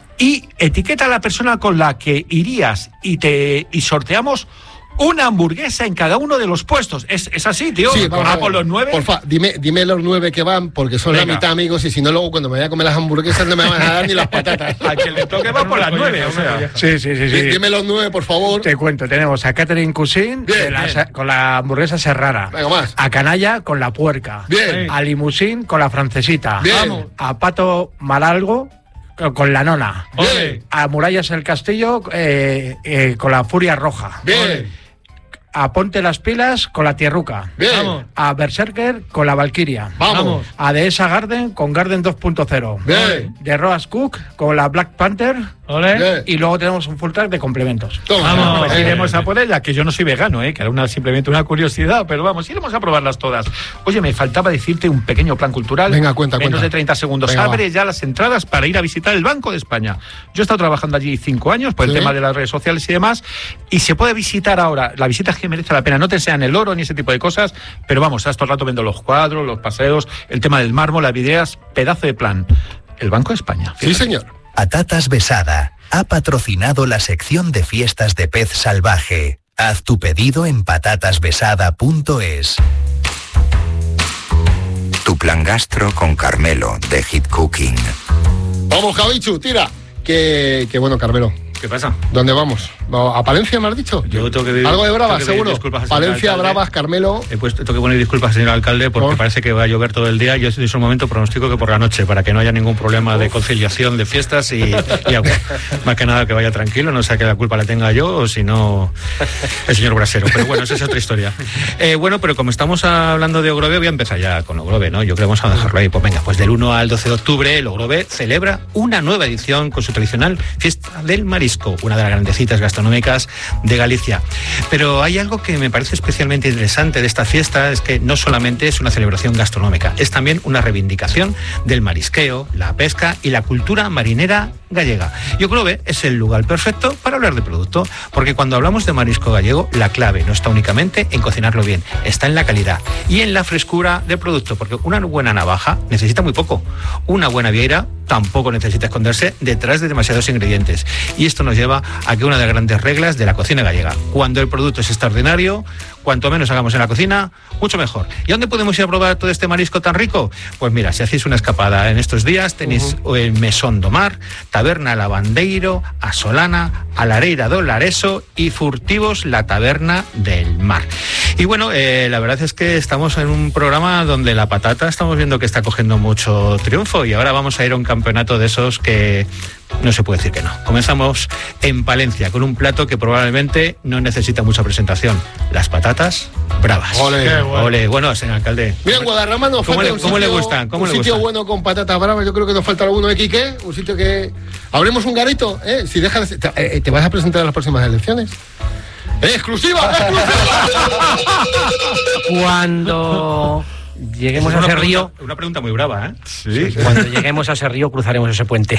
y etiqueta a la persona con la que irías y te y sorteamos una hamburguesa en cada uno de los puestos. ¿Es, es así, tío? Sí, vamos ¿A a por los nueve? Porfa, dime, dime los nueve que van, porque son Venga. la mitad amigos, y si no, luego cuando me vaya a comer las hamburguesas no me van a dar ni las patatas. A quien le toque va por las nueve, o sea. Sí, sí, sí, sí. Dime los nueve, por favor. Te cuento, tenemos a Catherine Cuisine bien, la, bien. con la hamburguesa serrana. Venga, más. A Canalla con la puerca. Bien. A Limusín con la francesita. Bien. Vamos. A Pato Malalgo con la nona. Bien. A Murallas el Castillo eh, eh, con la furia roja. Bien. A Ponte las Pilas con la Tierruca. Bien. Vamos. A Berserker con la Valkyria. Vamos. A Dehesa Garden con Garden dos punto cero. Bien. De Roas Cook con la Black Panther. Bien. Y luego tenemos un full track de complementos. Toma. Vamos, pues iremos a por ella, que yo no soy vegano, ¿eh? Que era una, simplemente una curiosidad, pero vamos, iremos a probarlas todas. Oye, me faltaba decirte un pequeño plan cultural. Venga, cuenta, Menos cuenta. de treinta segundos. Venga, Abre va. ya las entradas para ir a visitar el Banco de España. Yo he estado trabajando allí cinco años por el ¿Sí? tema de las redes sociales y demás, y se puede visitar ahora. La visita es que merece la pena. No te enseñan el oro ni ese tipo de cosas, pero vamos, estás todo el rato viendo los cuadros, los paseos, el tema del mármol, las videas, pedazo de plan. El Banco de España. Sí, señor. Patatas Besada ha patrocinado la sección de fiestas de Pez Salvaje. Haz tu pedido en patatas besada punto es. Tu plan gastro con Carmelo de Hit Cooking. Vamos, Javichu, tira. Que, que bueno, Carmelo. ¿Qué pasa? ¿Dónde vamos? ¿A Palencia me has dicho? Yo tengo que pedir, algo de Bravas, seguro. Palencia, Bravas, Carmelo. He puesto, tengo que poner disculpas, señor alcalde, porque ¿Por? parece que va a llover todo el día. Yo en ese momento pronostico que por la noche, para que no haya ningún problema de conciliación de fiestas y, y agua. Más que nada que vaya tranquilo, no sea que la culpa la tenga yo o si no el señor Brasero. Pero bueno, esa es otra historia. Eh, bueno, pero como estamos hablando de Ogrove, voy a empezar ya con Ogrove, ¿no? Yo creo que vamos a dejarlo ahí. Pues venga, pues del uno al doce de octubre, el Ogrove celebra una nueva edición con su tradicional fiesta del marisco, una de las grandes citas gastronómicas de Galicia. Pero hay algo que me parece especialmente interesante de esta fiesta, es que no solamente es una celebración gastronómica, es también una reivindicación del marisqueo, la pesca y la cultura marinera gallega. Y Ogrove es el lugar perfecto para hablar de producto, porque cuando hablamos de marisco gallego, la clave no está únicamente en cocinarlo bien, está en la calidad y en la frescura del producto, porque una buena navaja necesita muy poco, una buena vieira tampoco necesita esconderse detrás de demasiados ingredientes. Y esto nos lleva a que una de las grandes reglas de la cocina gallega, cuando el producto es extraordinario, cuanto menos hagamos en la cocina, mucho mejor. ¿Y a dónde podemos ir a probar todo este marisco tan rico? Pues mira, si hacéis una escapada en estos días, tenéis uh-huh. el Mesón do Mar, Taberna Lavandeiro, a Solana, a Lareira do Lareso y Furtivos, la Taberna del Mar. Y bueno, eh, la verdad es que estamos en un programa donde la patata estamos viendo que está cogiendo mucho triunfo y ahora vamos a ir a un campeonato de esos que no se puede decir que no. Comenzamos en Palencia con un plato que probablemente no necesita mucha presentación. Las patatas bravas. Ole, bueno. Ole. Bueno, señor alcalde. Mira, en Guadarrama nos ¿Cómo, falta le, un ¿cómo sitio, le gustan? ¿Cómo un le sitio gustan? bueno con patatas bravas. Yo creo que nos falta alguno de Quique, un sitio que... Abrimos un garito, ¿eh? Si dejas... Te, eh, te vas a presentar en las próximas elecciones. ¡Eh, exclusiva! ¡Exclusiva! Cuando lleguemos es a ese pregunta, río... Una pregunta muy brava, ¿eh? Sí. Cuando lleguemos a ese río cruzaremos ese puente.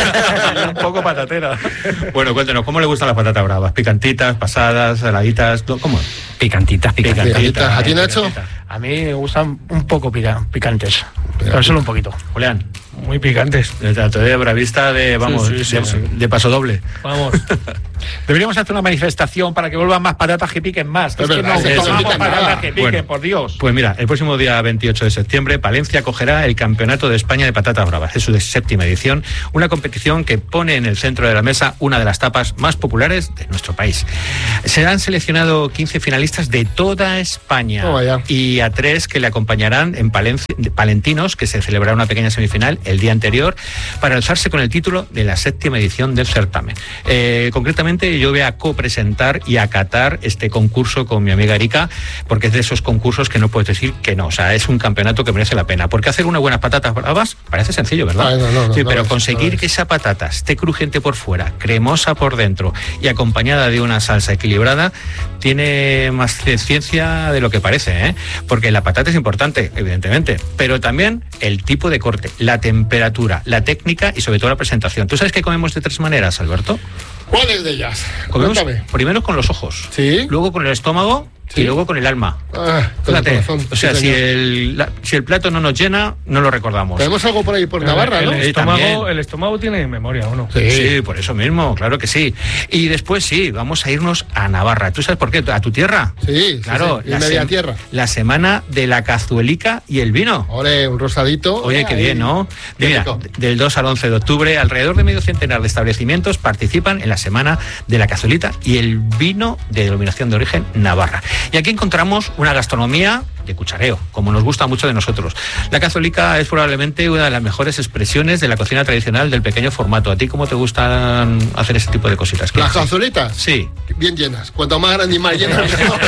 Un poco patatera. Bueno, cuéntanos, ¿cómo le gustan las patatas bravas? ¿Picantitas, pasadas, saladitas? ¿Cómo? Picantitas, picantitas. picantitas. ¿A ti, Nacho? A mí me gustan un poco pica, picantes, pero solo un poquito. Julián. Muy picantes. De bravista de, vamos, sí, sí, de, sí. de paso doble. Vamos. Deberíamos hacer una manifestación para que vuelvan más patatas que piquen más. Que es, es que verdad, no es comamos eso, patatas nada. que piquen, Bueno, por Dios. Pues mira, el próximo día veintiocho de septiembre, Palencia acogerá el Campeonato de España de Patatas Bravas. Es su séptima edición, una competición que pone en el centro de la mesa una de las tapas más populares de nuestro país. Se han seleccionado quince finalistas de toda España oh, y a tres que le acompañarán en Palencia, Palentinos, que se celebrará una pequeña semifinal el día anterior, para alzarse con el título de la séptima edición del certamen. Eh, concretamente, yo voy a copresentar y acatar este concurso con mi amiga Erika, porque es de esos concursos que no puedes decir que no. O sea, es un campeonato que merece la pena. Porque hacer unas buenas patatas bravas parece sencillo, ¿verdad? Ay, no, no, no, sí, no, pero no, conseguir no, que esa patata esté crujiente por fuera, cremosa por dentro y acompañada de una salsa equilibrada, tiene más ciencia de lo que parece, ¿eh? Porque la patata es importante, evidentemente, pero también el tipo de corte, la temperatura, la técnica y sobre todo la presentación. ¿Tú sabes que comemos de tres maneras, Alberto? ¿Cuáles de ellas? Comemos Cuéntame. primero con los ojos, ¿Sí? luego con el estómago ¿Sí? y luego con el alma. Ah, con el Fíjate, corazón, o sea, sí, si señor. el, la- si el plato no nos llena, no lo recordamos. Tenemos algo por ahí por Navarra, el, ¿no? el Sí, estómago, también. el estómago tiene memoria, ¿o no? Sí. Sí, por eso mismo, claro que sí. Y después sí, vamos a irnos a Navarra. ¿Tú sabes por qué? ¿A tu tierra? Sí, Claro, sí, sí. Y media sem- tierra. la semana de la cazuelica y el vino. Ole, un rosadito. Oye, qué Ahí. bien, ¿no? Qué Mira, rico. del dos al once de octubre, alrededor de medio centenar de establecimientos participan en la Semana de la Cazuelita y el vino de denominación de origen Navarra. Y aquí encontramos una gastronomía de cuchareo, como nos gusta mucho de nosotros. La cazuelica es probablemente una de las mejores expresiones de la cocina tradicional del pequeño formato. ¿A ti cómo te gustan hacer ese tipo de cositas? ¿Las cazuelitas? Sí. Bien llenas. Cuanto más grande y más llenas, mejor.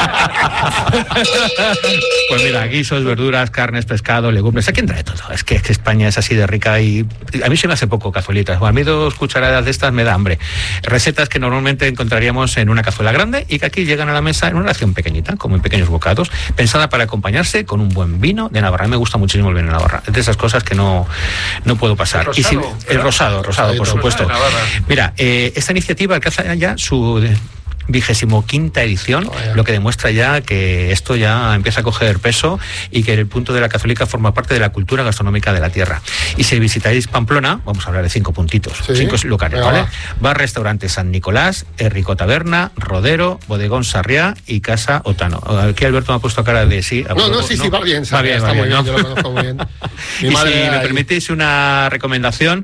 Pues mira, guisos, verduras, carnes, pescado, legumbres, aquí entra de todo. Es que, es que España es así de rica y a mí se me hace poco cazuelitas. Bueno, a mí dos cucharadas de estas me da hambre. Recetas que normalmente encontraríamos en una cazuela grande y que aquí llegan a la mesa en una ración pequeñita, como en pequeños bocados, pensada para acompañarse con un buen vino de Navarra. A mí me gusta muchísimo el vino de Navarra. Es de esas cosas que no, no puedo pasar. El Y si- rosado, el rosado, rosado, por Rosadito. supuesto. Rosado de Navarra. Mira, eh, esta iniciativa alcanza ya su vigésimo quinta edición, Vaya. lo que demuestra ya que esto ya empieza a coger peso y que el punto de la cazuelica forma parte de la cultura gastronómica de la tierra. Y si visitáis Pamplona, vamos a hablar de cinco puntitos, Sí. cinco lugares, Venga, ¿vale? va. Va restaurante San Nicolás, Rico Taberna, Rodero, Bodegón Sarriá y Casa Otano. Aquí Alberto me ha puesto cara de sí. No, no, sí, sí, va bien. Va bien, está va muy bien, bien, ¿no? yo lo conozco muy bien. Mi Y madre si era me ahí. permitís una recomendación,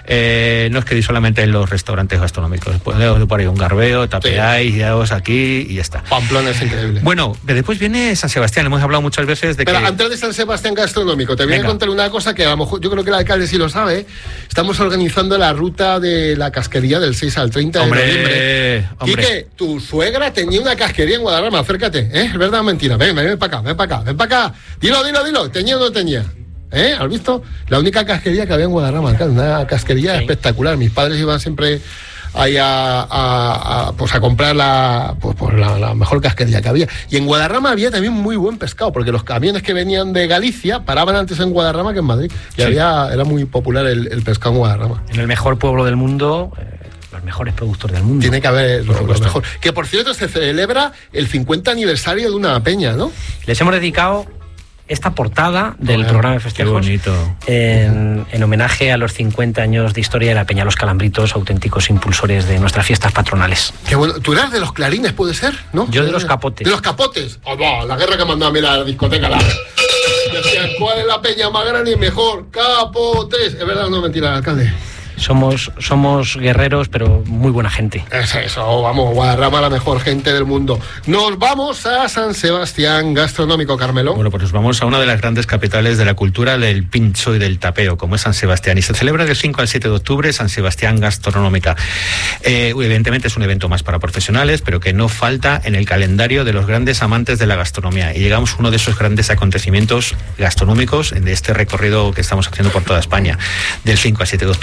eh, no os quedéis solamente en los restaurantes gastronómicos. Podéis por ahí un garbeo, tapeáis, yaos aquí y ya está. Pamplona es increíble. Bueno, después viene San Sebastián. Hemos hablado muchas veces de Pero que... antes de San Sebastián gastronómico, te voy Venga. a contar una cosa que a lo mejor yo creo que el alcalde sí lo sabe. Estamos organizando la ruta de la casquería del seis al treinta de Hombre, noviembre. hombre. Quique, tu suegra tenía una casquería en Guadarrama, acércate, ¿eh? ¿Es verdad o mentira? Ven, ven, ven para acá, ven para acá, ven para acá. Dilo, dilo, dilo, ¿tenía o no tenía? ¿Eh? ¿Has visto? La única casquería que había en Guadarrama, alcalde, una casquería espectacular. Mis padres iban siempre ahí a, a, a, pues a comprar la, pues, pues la, la mejor casquería que había. Y en Guadarrama había también muy buen pescado, porque los camiones que venían de Galicia paraban antes en Guadarrama que en Madrid. Y Sí. había, era muy popular el, el pescado en Guadarrama. En el mejor pueblo del mundo, eh, los mejores productores del mundo. Tiene que haber lo, lo supuesto. mejor. Que por cierto se celebra el cincuenta aniversario de una peña, ¿no? Les hemos dedicado esta portada del Joder, programa de Qué festejos bonito. en, en homenaje a los cincuenta años de historia de la Peña Los Calambritos, auténticos impulsores de nuestras fiestas patronales. Qué bueno. ¿Tú eras de los clarines, puede ser? ¿No? Yo de los capotes. De los capotes. Oh, va, la guerra que mandó a mí la discoteca. La... Decían, ¿cuál es la peña más grande y mejor? Capotes. ¿Es verdad o no mentira, alcalde? Somos, somos guerreros, pero muy buena gente. Es eso, vamos, Guadarrama, la mejor gente del mundo. Nos vamos a San Sebastián gastronómico, Carmelo. Bueno, pues nos vamos a una de las grandes capitales de la cultura del pincho y del tapeo, como es San Sebastián. Y se celebra del cinco al siete de octubre San Sebastián Gastronómica. Eh, evidentemente es un evento más para profesionales, pero que no falta en el calendario de los grandes amantes de la gastronomía. Y llegamos a uno de esos grandes acontecimientos gastronómicos de este recorrido que estamos haciendo por toda España. Del cinco al siete de octubre, San Sebastián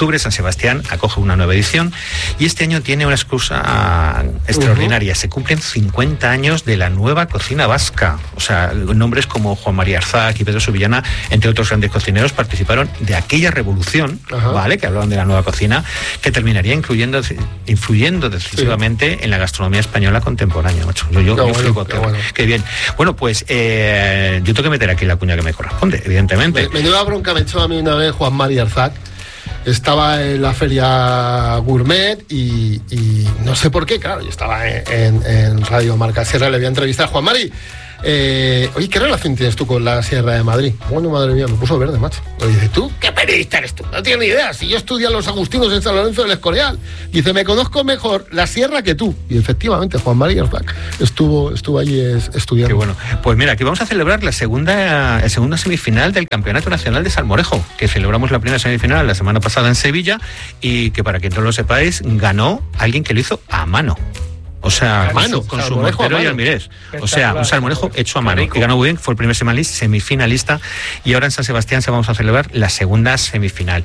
Sebastián acoge una nueva edición y este año tiene una excusa extraordinaria. Uh-huh. Se cumplen cincuenta años de la nueva cocina vasca. O sea, nombres como Juan María Arzac y Pedro Subillana, entre otros grandes cocineros, participaron de aquella revolución, uh-huh. ¿vale? Que hablaban de la nueva cocina, que terminaría incluyendo, influyendo decisivamente sí. en la gastronomía española contemporánea, macho. Yo, yo, yo bueno, flipo, qué, bueno. qué bien. Bueno, pues eh, yo tengo que meter aquí la cuña que me corresponde, evidentemente. Me, me dio la bronca, me echó a mí una vez Juan María Arzac. Estaba en la feria Gourmet y, y no sé por qué, claro, yo estaba en, en, en Radio Marca Sierra, le voy a entrevistar a Juan Mari. Eh, oye, ¿qué relación tienes tú con la Sierra de Madrid? Bueno, madre mía, me puso verde, macho. Le dice, ¿tú qué periodista eres tú? No tienes ni idea, si yo estudié a los agustinos en San Lorenzo del Escorial. Dice, me conozco mejor la Sierra que tú. Y efectivamente, Juan María Arzac estuvo, estuvo allí es, estudiando. Qué bueno. Pues mira, aquí vamos a celebrar la segunda, el segunda semifinal del Campeonato Nacional de Salmorejo, que celebramos la primera semifinal la semana pasada en Sevilla y que, para quien no lo sepáis, ganó alguien que lo hizo a mano. O sea, a mano, con su mortero y almirés. O sea, un salmorejo hecho a mano. Que ganó muy bien, fue el primer semifinalista y ahora en San Sebastián se vamos a celebrar la segunda semifinal.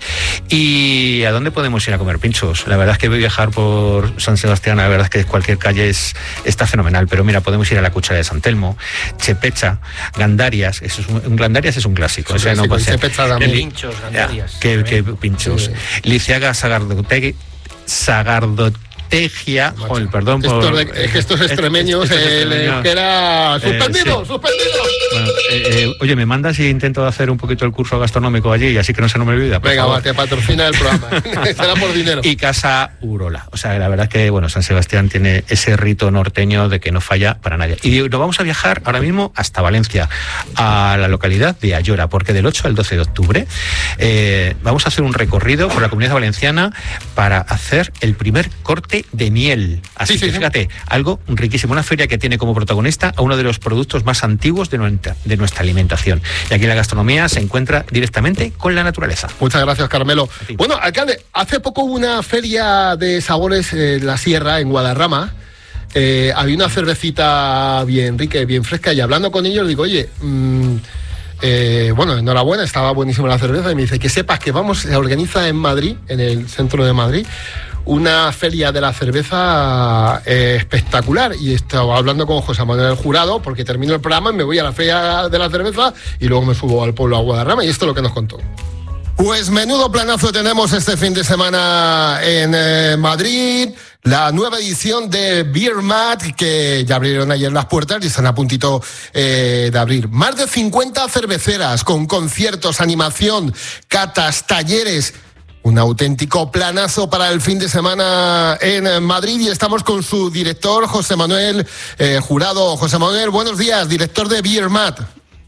¿Y a dónde podemos ir a comer pinchos? La verdad es que voy a viajar por San Sebastián, la verdad es que cualquier calle es, está fenomenal, pero mira, podemos ir a la Cuchara de San Telmo, Chepecha, Gandarias, eso es un, Gandarias es un clásico. Es un clásico, no puede ser. Chepecha también. Pinchos, Gandarias. Que, que pinchos. Sí. Liciaga, Sagardotegui, Sagardotegui. Tegia, joder, perdón por... Estos de, estos extremeños, el euskera... ¡Suspendido! Eh, sí. ¡Suspendido! Bueno, eh, eh, oye, ¿me mandas y intento hacer un poquito el curso gastronómico allí y así que no se no me olvida? Venga, va, te patrocina el programa. Será por dinero. Y Casa Urola. O sea, la verdad es que, bueno, San Sebastián tiene ese rito norteño de que no falla para nadie. Y nos vamos a viajar ahora mismo hasta Valencia, a la localidad de Ayora, porque del ocho al doce de octubre eh, vamos a hacer un recorrido por la Comunidad Valenciana para hacer el primer corte de miel. Así sí, que sí, fíjate, sí. algo riquísimo, una feria que tiene como protagonista a uno de los productos más antiguos de nuestra, de nuestra alimentación. Y aquí la gastronomía se encuentra directamente con la naturaleza. Muchas gracias, Carmelo. Bueno, alcalde, hace poco hubo una feria de sabores en la Sierra, en Guadarrama. Eh, había una cervecita bien rica y bien fresca, y hablando con ellos digo, oye, mmm, eh, bueno, enhorabuena, estaba buenísima la cerveza, y me dice que sepas que vamos, se organiza en Madrid, en el centro de Madrid, una feria de la cerveza eh, espectacular, y estaba hablando con José Manuel Jurado porque termino el programa y me voy a la feria de la cerveza y luego me subo al pueblo a Guadarrama, y esto es lo que nos contó. Pues menudo planazo tenemos este fin de semana en eh, Madrid, la nueva edición de Beer Mat, que ya abrieron ayer las puertas y están a puntito eh, de abrir. Más de cincuenta cerveceras con conciertos, animación, catas, talleres. Un auténtico planazo para el fin de semana en Madrid, y estamos con su director, José Manuel eh, Jurado. José Manuel, buenos días, director de Beer Mat.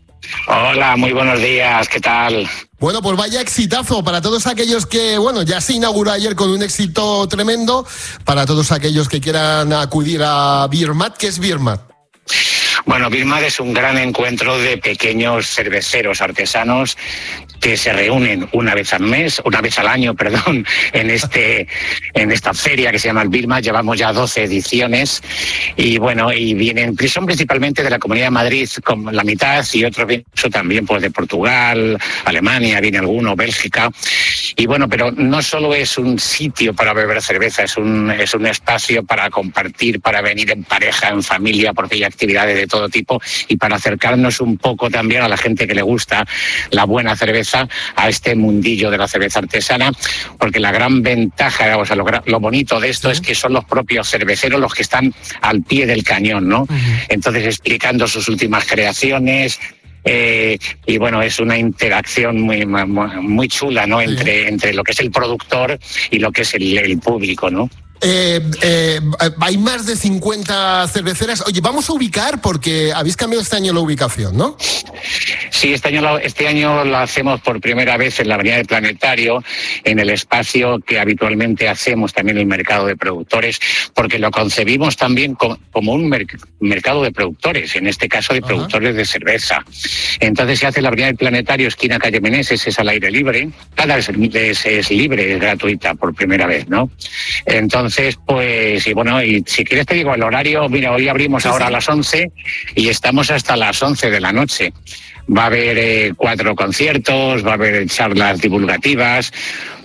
Hola, muy buenos días, ¿qué tal? Bueno, pues vaya exitazo para todos aquellos que, bueno, ya se inauguró ayer con un éxito tremendo, para todos aquellos que quieran acudir a Beer Mat. ¿Qué es Beer Mat? Bueno, Beer Mat es un gran encuentro de pequeños cerveceros artesanos que se reúnen una vez al mes, una vez al año, perdón, en este, en esta feria que se llama el Beer Mat. Llevamos ya doce ediciones y bueno, y vienen, son principalmente de la Comunidad de Madrid, como la mitad, y otros también pues de Portugal, Alemania, viene alguno, Bélgica. Y bueno, pero no solo es un sitio para beber cerveza, es un, es un espacio para compartir, para venir en pareja, en familia, porque hay actividades de todo tipo, y para acercarnos un poco también a la gente que le gusta la buena cerveza, a este mundillo de la cerveza artesana, porque la gran ventaja, o sea, lo, lo bonito de esto, ¿sí?, es que son los propios cerveceros los que están al pie del cañón, ¿no? Uh-huh. Entonces, explicando sus últimas creaciones. Eh, y bueno, es una interacción muy, muy, muy chula, ¿no? Entre, sí. entre lo que es el productor y lo que es el, el público, ¿no? Eh, eh, hay más de cincuenta cerveceras. Oye, vamos a ubicar, porque habéis cambiado este año la ubicación, ¿no? Sí, este año, este año lo hacemos por primera vez en la Avenida del Planetario, en el espacio que habitualmente hacemos también el mercado de productores, porque lo concebimos también como un merc- mercado de productores, en este caso de productores uh-huh. de cerveza. Entonces se hace en la Avenida del Planetario, esquina calle Meneses, es al aire libre. Cada es, es, es libre, es gratuita por primera vez, ¿no? Entonces Entonces, pues, y bueno, y si quieres te digo el horario. Mira, hoy abrimos sí, ahora sí. a las once y estamos hasta las once de la noche. Va a haber eh, cuatro conciertos, va a haber charlas divulgativas,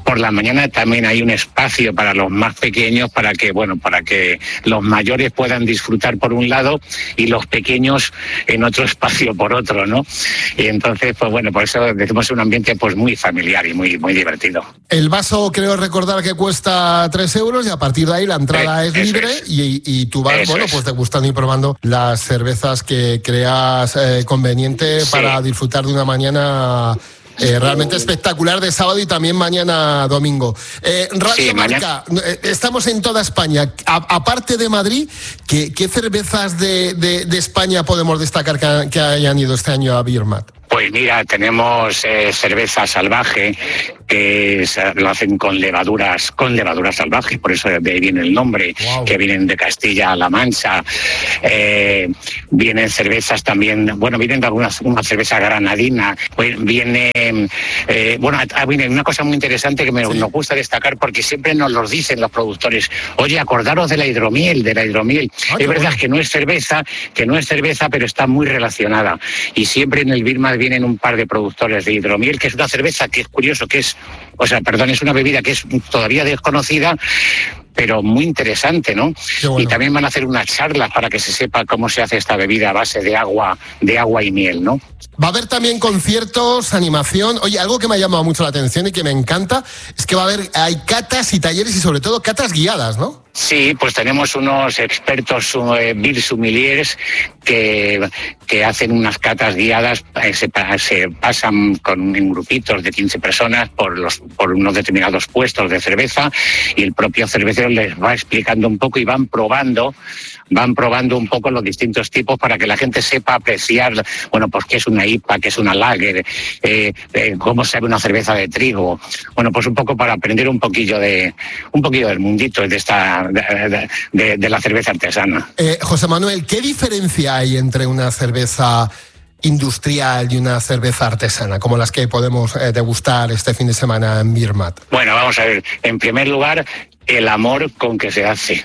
por la mañana también hay un espacio para los más pequeños, para que, bueno, para que los mayores puedan disfrutar por un lado y los pequeños en otro espacio por otro, ¿no? Y entonces, pues bueno, por eso decimos un ambiente pues muy familiar y muy, muy divertido. El vaso, creo recordar que cuesta tres euros y a partir de ahí la entrada eh, es libre es. Y, y tú vas, eso bueno, pues degustando y probando las cervezas que creas eh, conveniente sí. para disfrutar de una mañana Eh, realmente espectacular de sábado y también mañana domingo. Eh, Radio sí, Marca, mañana. Estamos en toda España. A, aparte de Madrid, ¿qué, qué cervezas de, de, de España podemos destacar que, que hayan ido este año a Beermat? Pues mira, tenemos eh, cerveza salvaje, que se, lo hacen con levaduras, con levaduras salvajes, por eso de ahí viene el nombre, wow. que vienen de Castilla-La Mancha. Eh, vienen cervezas también, bueno, vienen de algunas, una cerveza granadina, pues viene, eh, bueno, viene una cosa muy interesante que me, sí. nos gusta destacar, porque siempre nos lo dicen los productores, oye, acordaros de la hidromiel, de la hidromiel. Ah, es verdad bueno. que no es cerveza, que no es cerveza, pero está muy relacionada. Y siempre en el Beermat vienen un par de productores de hidromiel, que es una cerveza que es curioso, que es, o sea, perdón, es una bebida que es todavía desconocida, pero muy interesante, ¿no? Bueno. Y también van a hacer unas charlas para que se sepa cómo se hace esta bebida a base de agua, de agua y miel, ¿no? Va a haber también conciertos, animación. Oye, algo que me ha llamado mucho la atención y que me encanta es que va a haber, hay catas y talleres y sobre todo catas guiadas, ¿no? Sí, pues tenemos unos expertos eh, beer sommeliers que, que hacen unas catas guiadas, eh, se, se pasan con, en grupitos de quince personas por, los, por unos determinados puestos de cerveza y el propio cervecero les va explicando un poco y van probando van probando un poco los distintos tipos para que la gente sepa apreciar, bueno, pues qué es una I P A, qué es una lager, eh, eh, cómo sabe una cerveza de trigo. Bueno, pues un poco para aprender un poquillo de un poquillo del mundito de esta de, de, de la cerveza artesana. Eh, José Manuel, ¿qué diferencia hay entre una cerveza industrial y una cerveza artesana, como las que podemos eh, degustar este fin de semana en Beermat? Bueno, vamos a ver. En primer lugar, el amor con que se hace.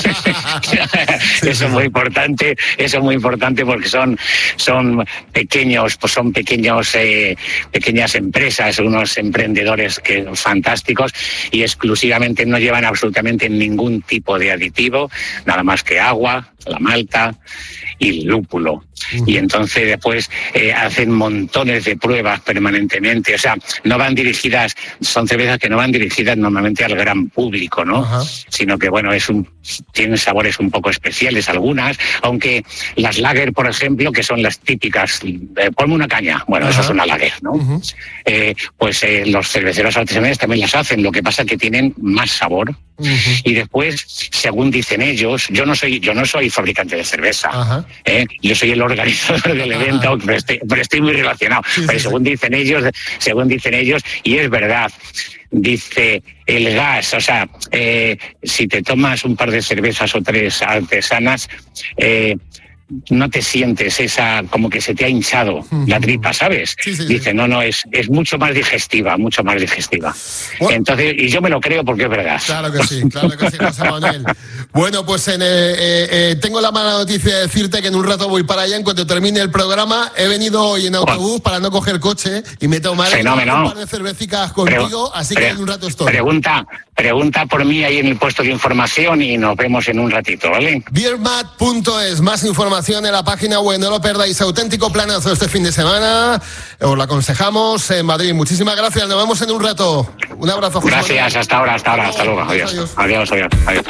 Eso es muy importante, eso es muy importante porque son, son pequeños, pues son pequeños, eh, pequeñas empresas, unos emprendedores que fantásticos y exclusivamente no llevan absolutamente ningún tipo de aditivo, nada más que agua, la malta y el lúpulo. Uh-huh. Y entonces después eh, hacen montones de pruebas permanentemente, o sea, no van dirigidas, son cervezas que no van dirigidas normalmente al gran público, ¿no? Uh-huh. Sino que, bueno, es un, tienen sabores un poco especiales algunas, aunque las lager, por ejemplo, que son las típicas, eh, ponme una caña, bueno, uh-huh. eso es una lager, ¿no? Uh-huh. Eh, pues eh, los cerveceros artesanales también las hacen, lo que pasa es que tienen más sabor. Uh-huh. Y después, según dicen ellos, yo no soy, yo no soy fabricante de cerveza, uh-huh. ¿eh? Yo soy el organizador del evento, pero estoy, pero estoy muy relacionado. Sí, pero sí, según sí. dicen ellos, según dicen ellos, y es verdad, dice el gas, o sea, eh, si te tomas un par de cervezas o tres artesanas, eh, no te sientes esa, como que se te ha hinchado la tripa, ¿sabes? Sí, sí, Dice, sí. no, no, es, es mucho más digestiva, mucho más digestiva. Bueno, entonces, y yo me lo creo porque es verdad. Claro que sí, claro que sí, José Manuel. Bueno, pues en, eh, eh, tengo la mala noticia de decirte que en un rato voy para allá, en cuanto termine el programa. He venido hoy en autobús bueno. para no coger coche y me tomaré Fenómeno. un par de cervecicas contigo, así que en un rato estoy. Pregunta, pregunta por mí ahí en el puesto de información y nos vemos en un ratito, ¿vale? Beermat punto es, más información en la página web, no lo perdáis. Auténtico planazo este fin de semana, os lo aconsejamos en Madrid. Muchísimas gracias, nos vemos en un rato. Un abrazo, José Gracias, Manuel. hasta ahora, hasta ahora, hasta luego. Adiós, adiós, adiós, adiós. adiós.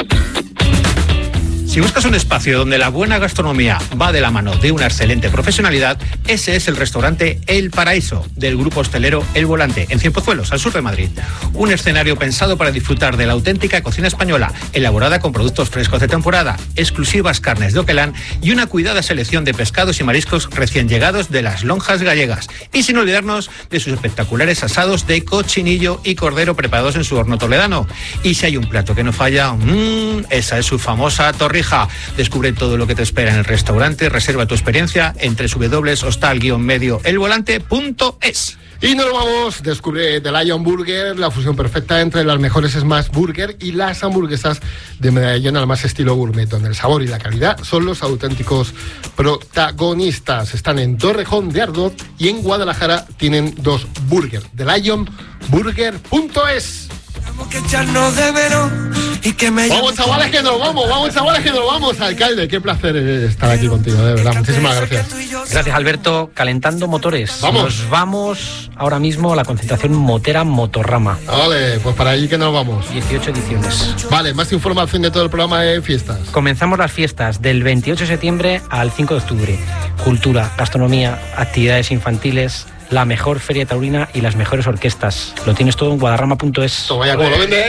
Si buscas un espacio donde la buena gastronomía va de la mano de una excelente profesionalidad, ese es el restaurante El Paraíso, del grupo hostelero El Volante, en Cienpozuelos, al sur de Madrid. Un escenario pensado para disfrutar de la auténtica cocina española, elaborada con productos frescos de temporada, exclusivas carnes de Oquelán y una cuidada selección de pescados y mariscos recién llegados de las lonjas gallegas. Y sin olvidarnos de sus espectaculares asados de cochinillo y cordero preparados en su horno toledano. Y si hay un plato que no falla, mmm, esa es su famosa torrija. Descubre todo lo que te espera en el restaurante, reserva tu experiencia en doble u doble u doble u punto hostal guion medio el volante punto es. Y nos vamos, descubre The Lion Burger, la fusión perfecta entre las mejores Smash Burger y las hamburguesas de Medellín al más estilo gourmet, donde el sabor y la calidad son los auténticos protagonistas. Están en Torrejón de Ardoz y en Guadalajara tienen dos burgers, The Lion Burger punto es. Vamos, chavales, que nos vamos, vamos, chavales, que nos vamos. Alcalde, qué placer estar aquí contigo, de verdad. Muchísimas gracias. Gracias, Alberto. Calentando motores. Vamos. Nos vamos ahora mismo a la concentración motera Motorrama. Vale, pues para allí que nos vamos. dieciocho ediciones. Vale, más información de todo el programa de fiestas. Comenzamos las fiestas del veintiocho de septiembre al cinco de octubre. Cultura, gastronomía, actividades infantiles, la mejor feria taurina y las mejores orquestas. Lo tienes todo en guadarrama punto es. Vaya, como lo vende.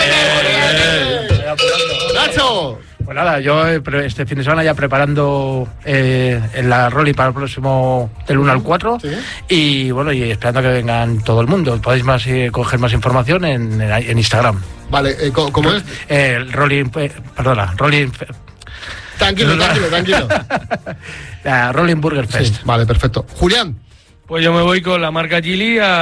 ¡Nacho! Pues nada, yo este fin de semana ya preparando eh, en la Rolly para el próximo del uno al cuatro. ¿Sí? Y bueno, y esperando a que vengan todo el mundo. Podéis más eh, coger más información en, en, en Instagram. Vale, eh, ¿cómo es? Eh, el Rolling, eh, perdona, Rolling... Tranquilo, tranquilo, tranquilo. La Rolling Burger Fest. Sí, vale, perfecto. Julián. Pues yo me voy con la marca Gili a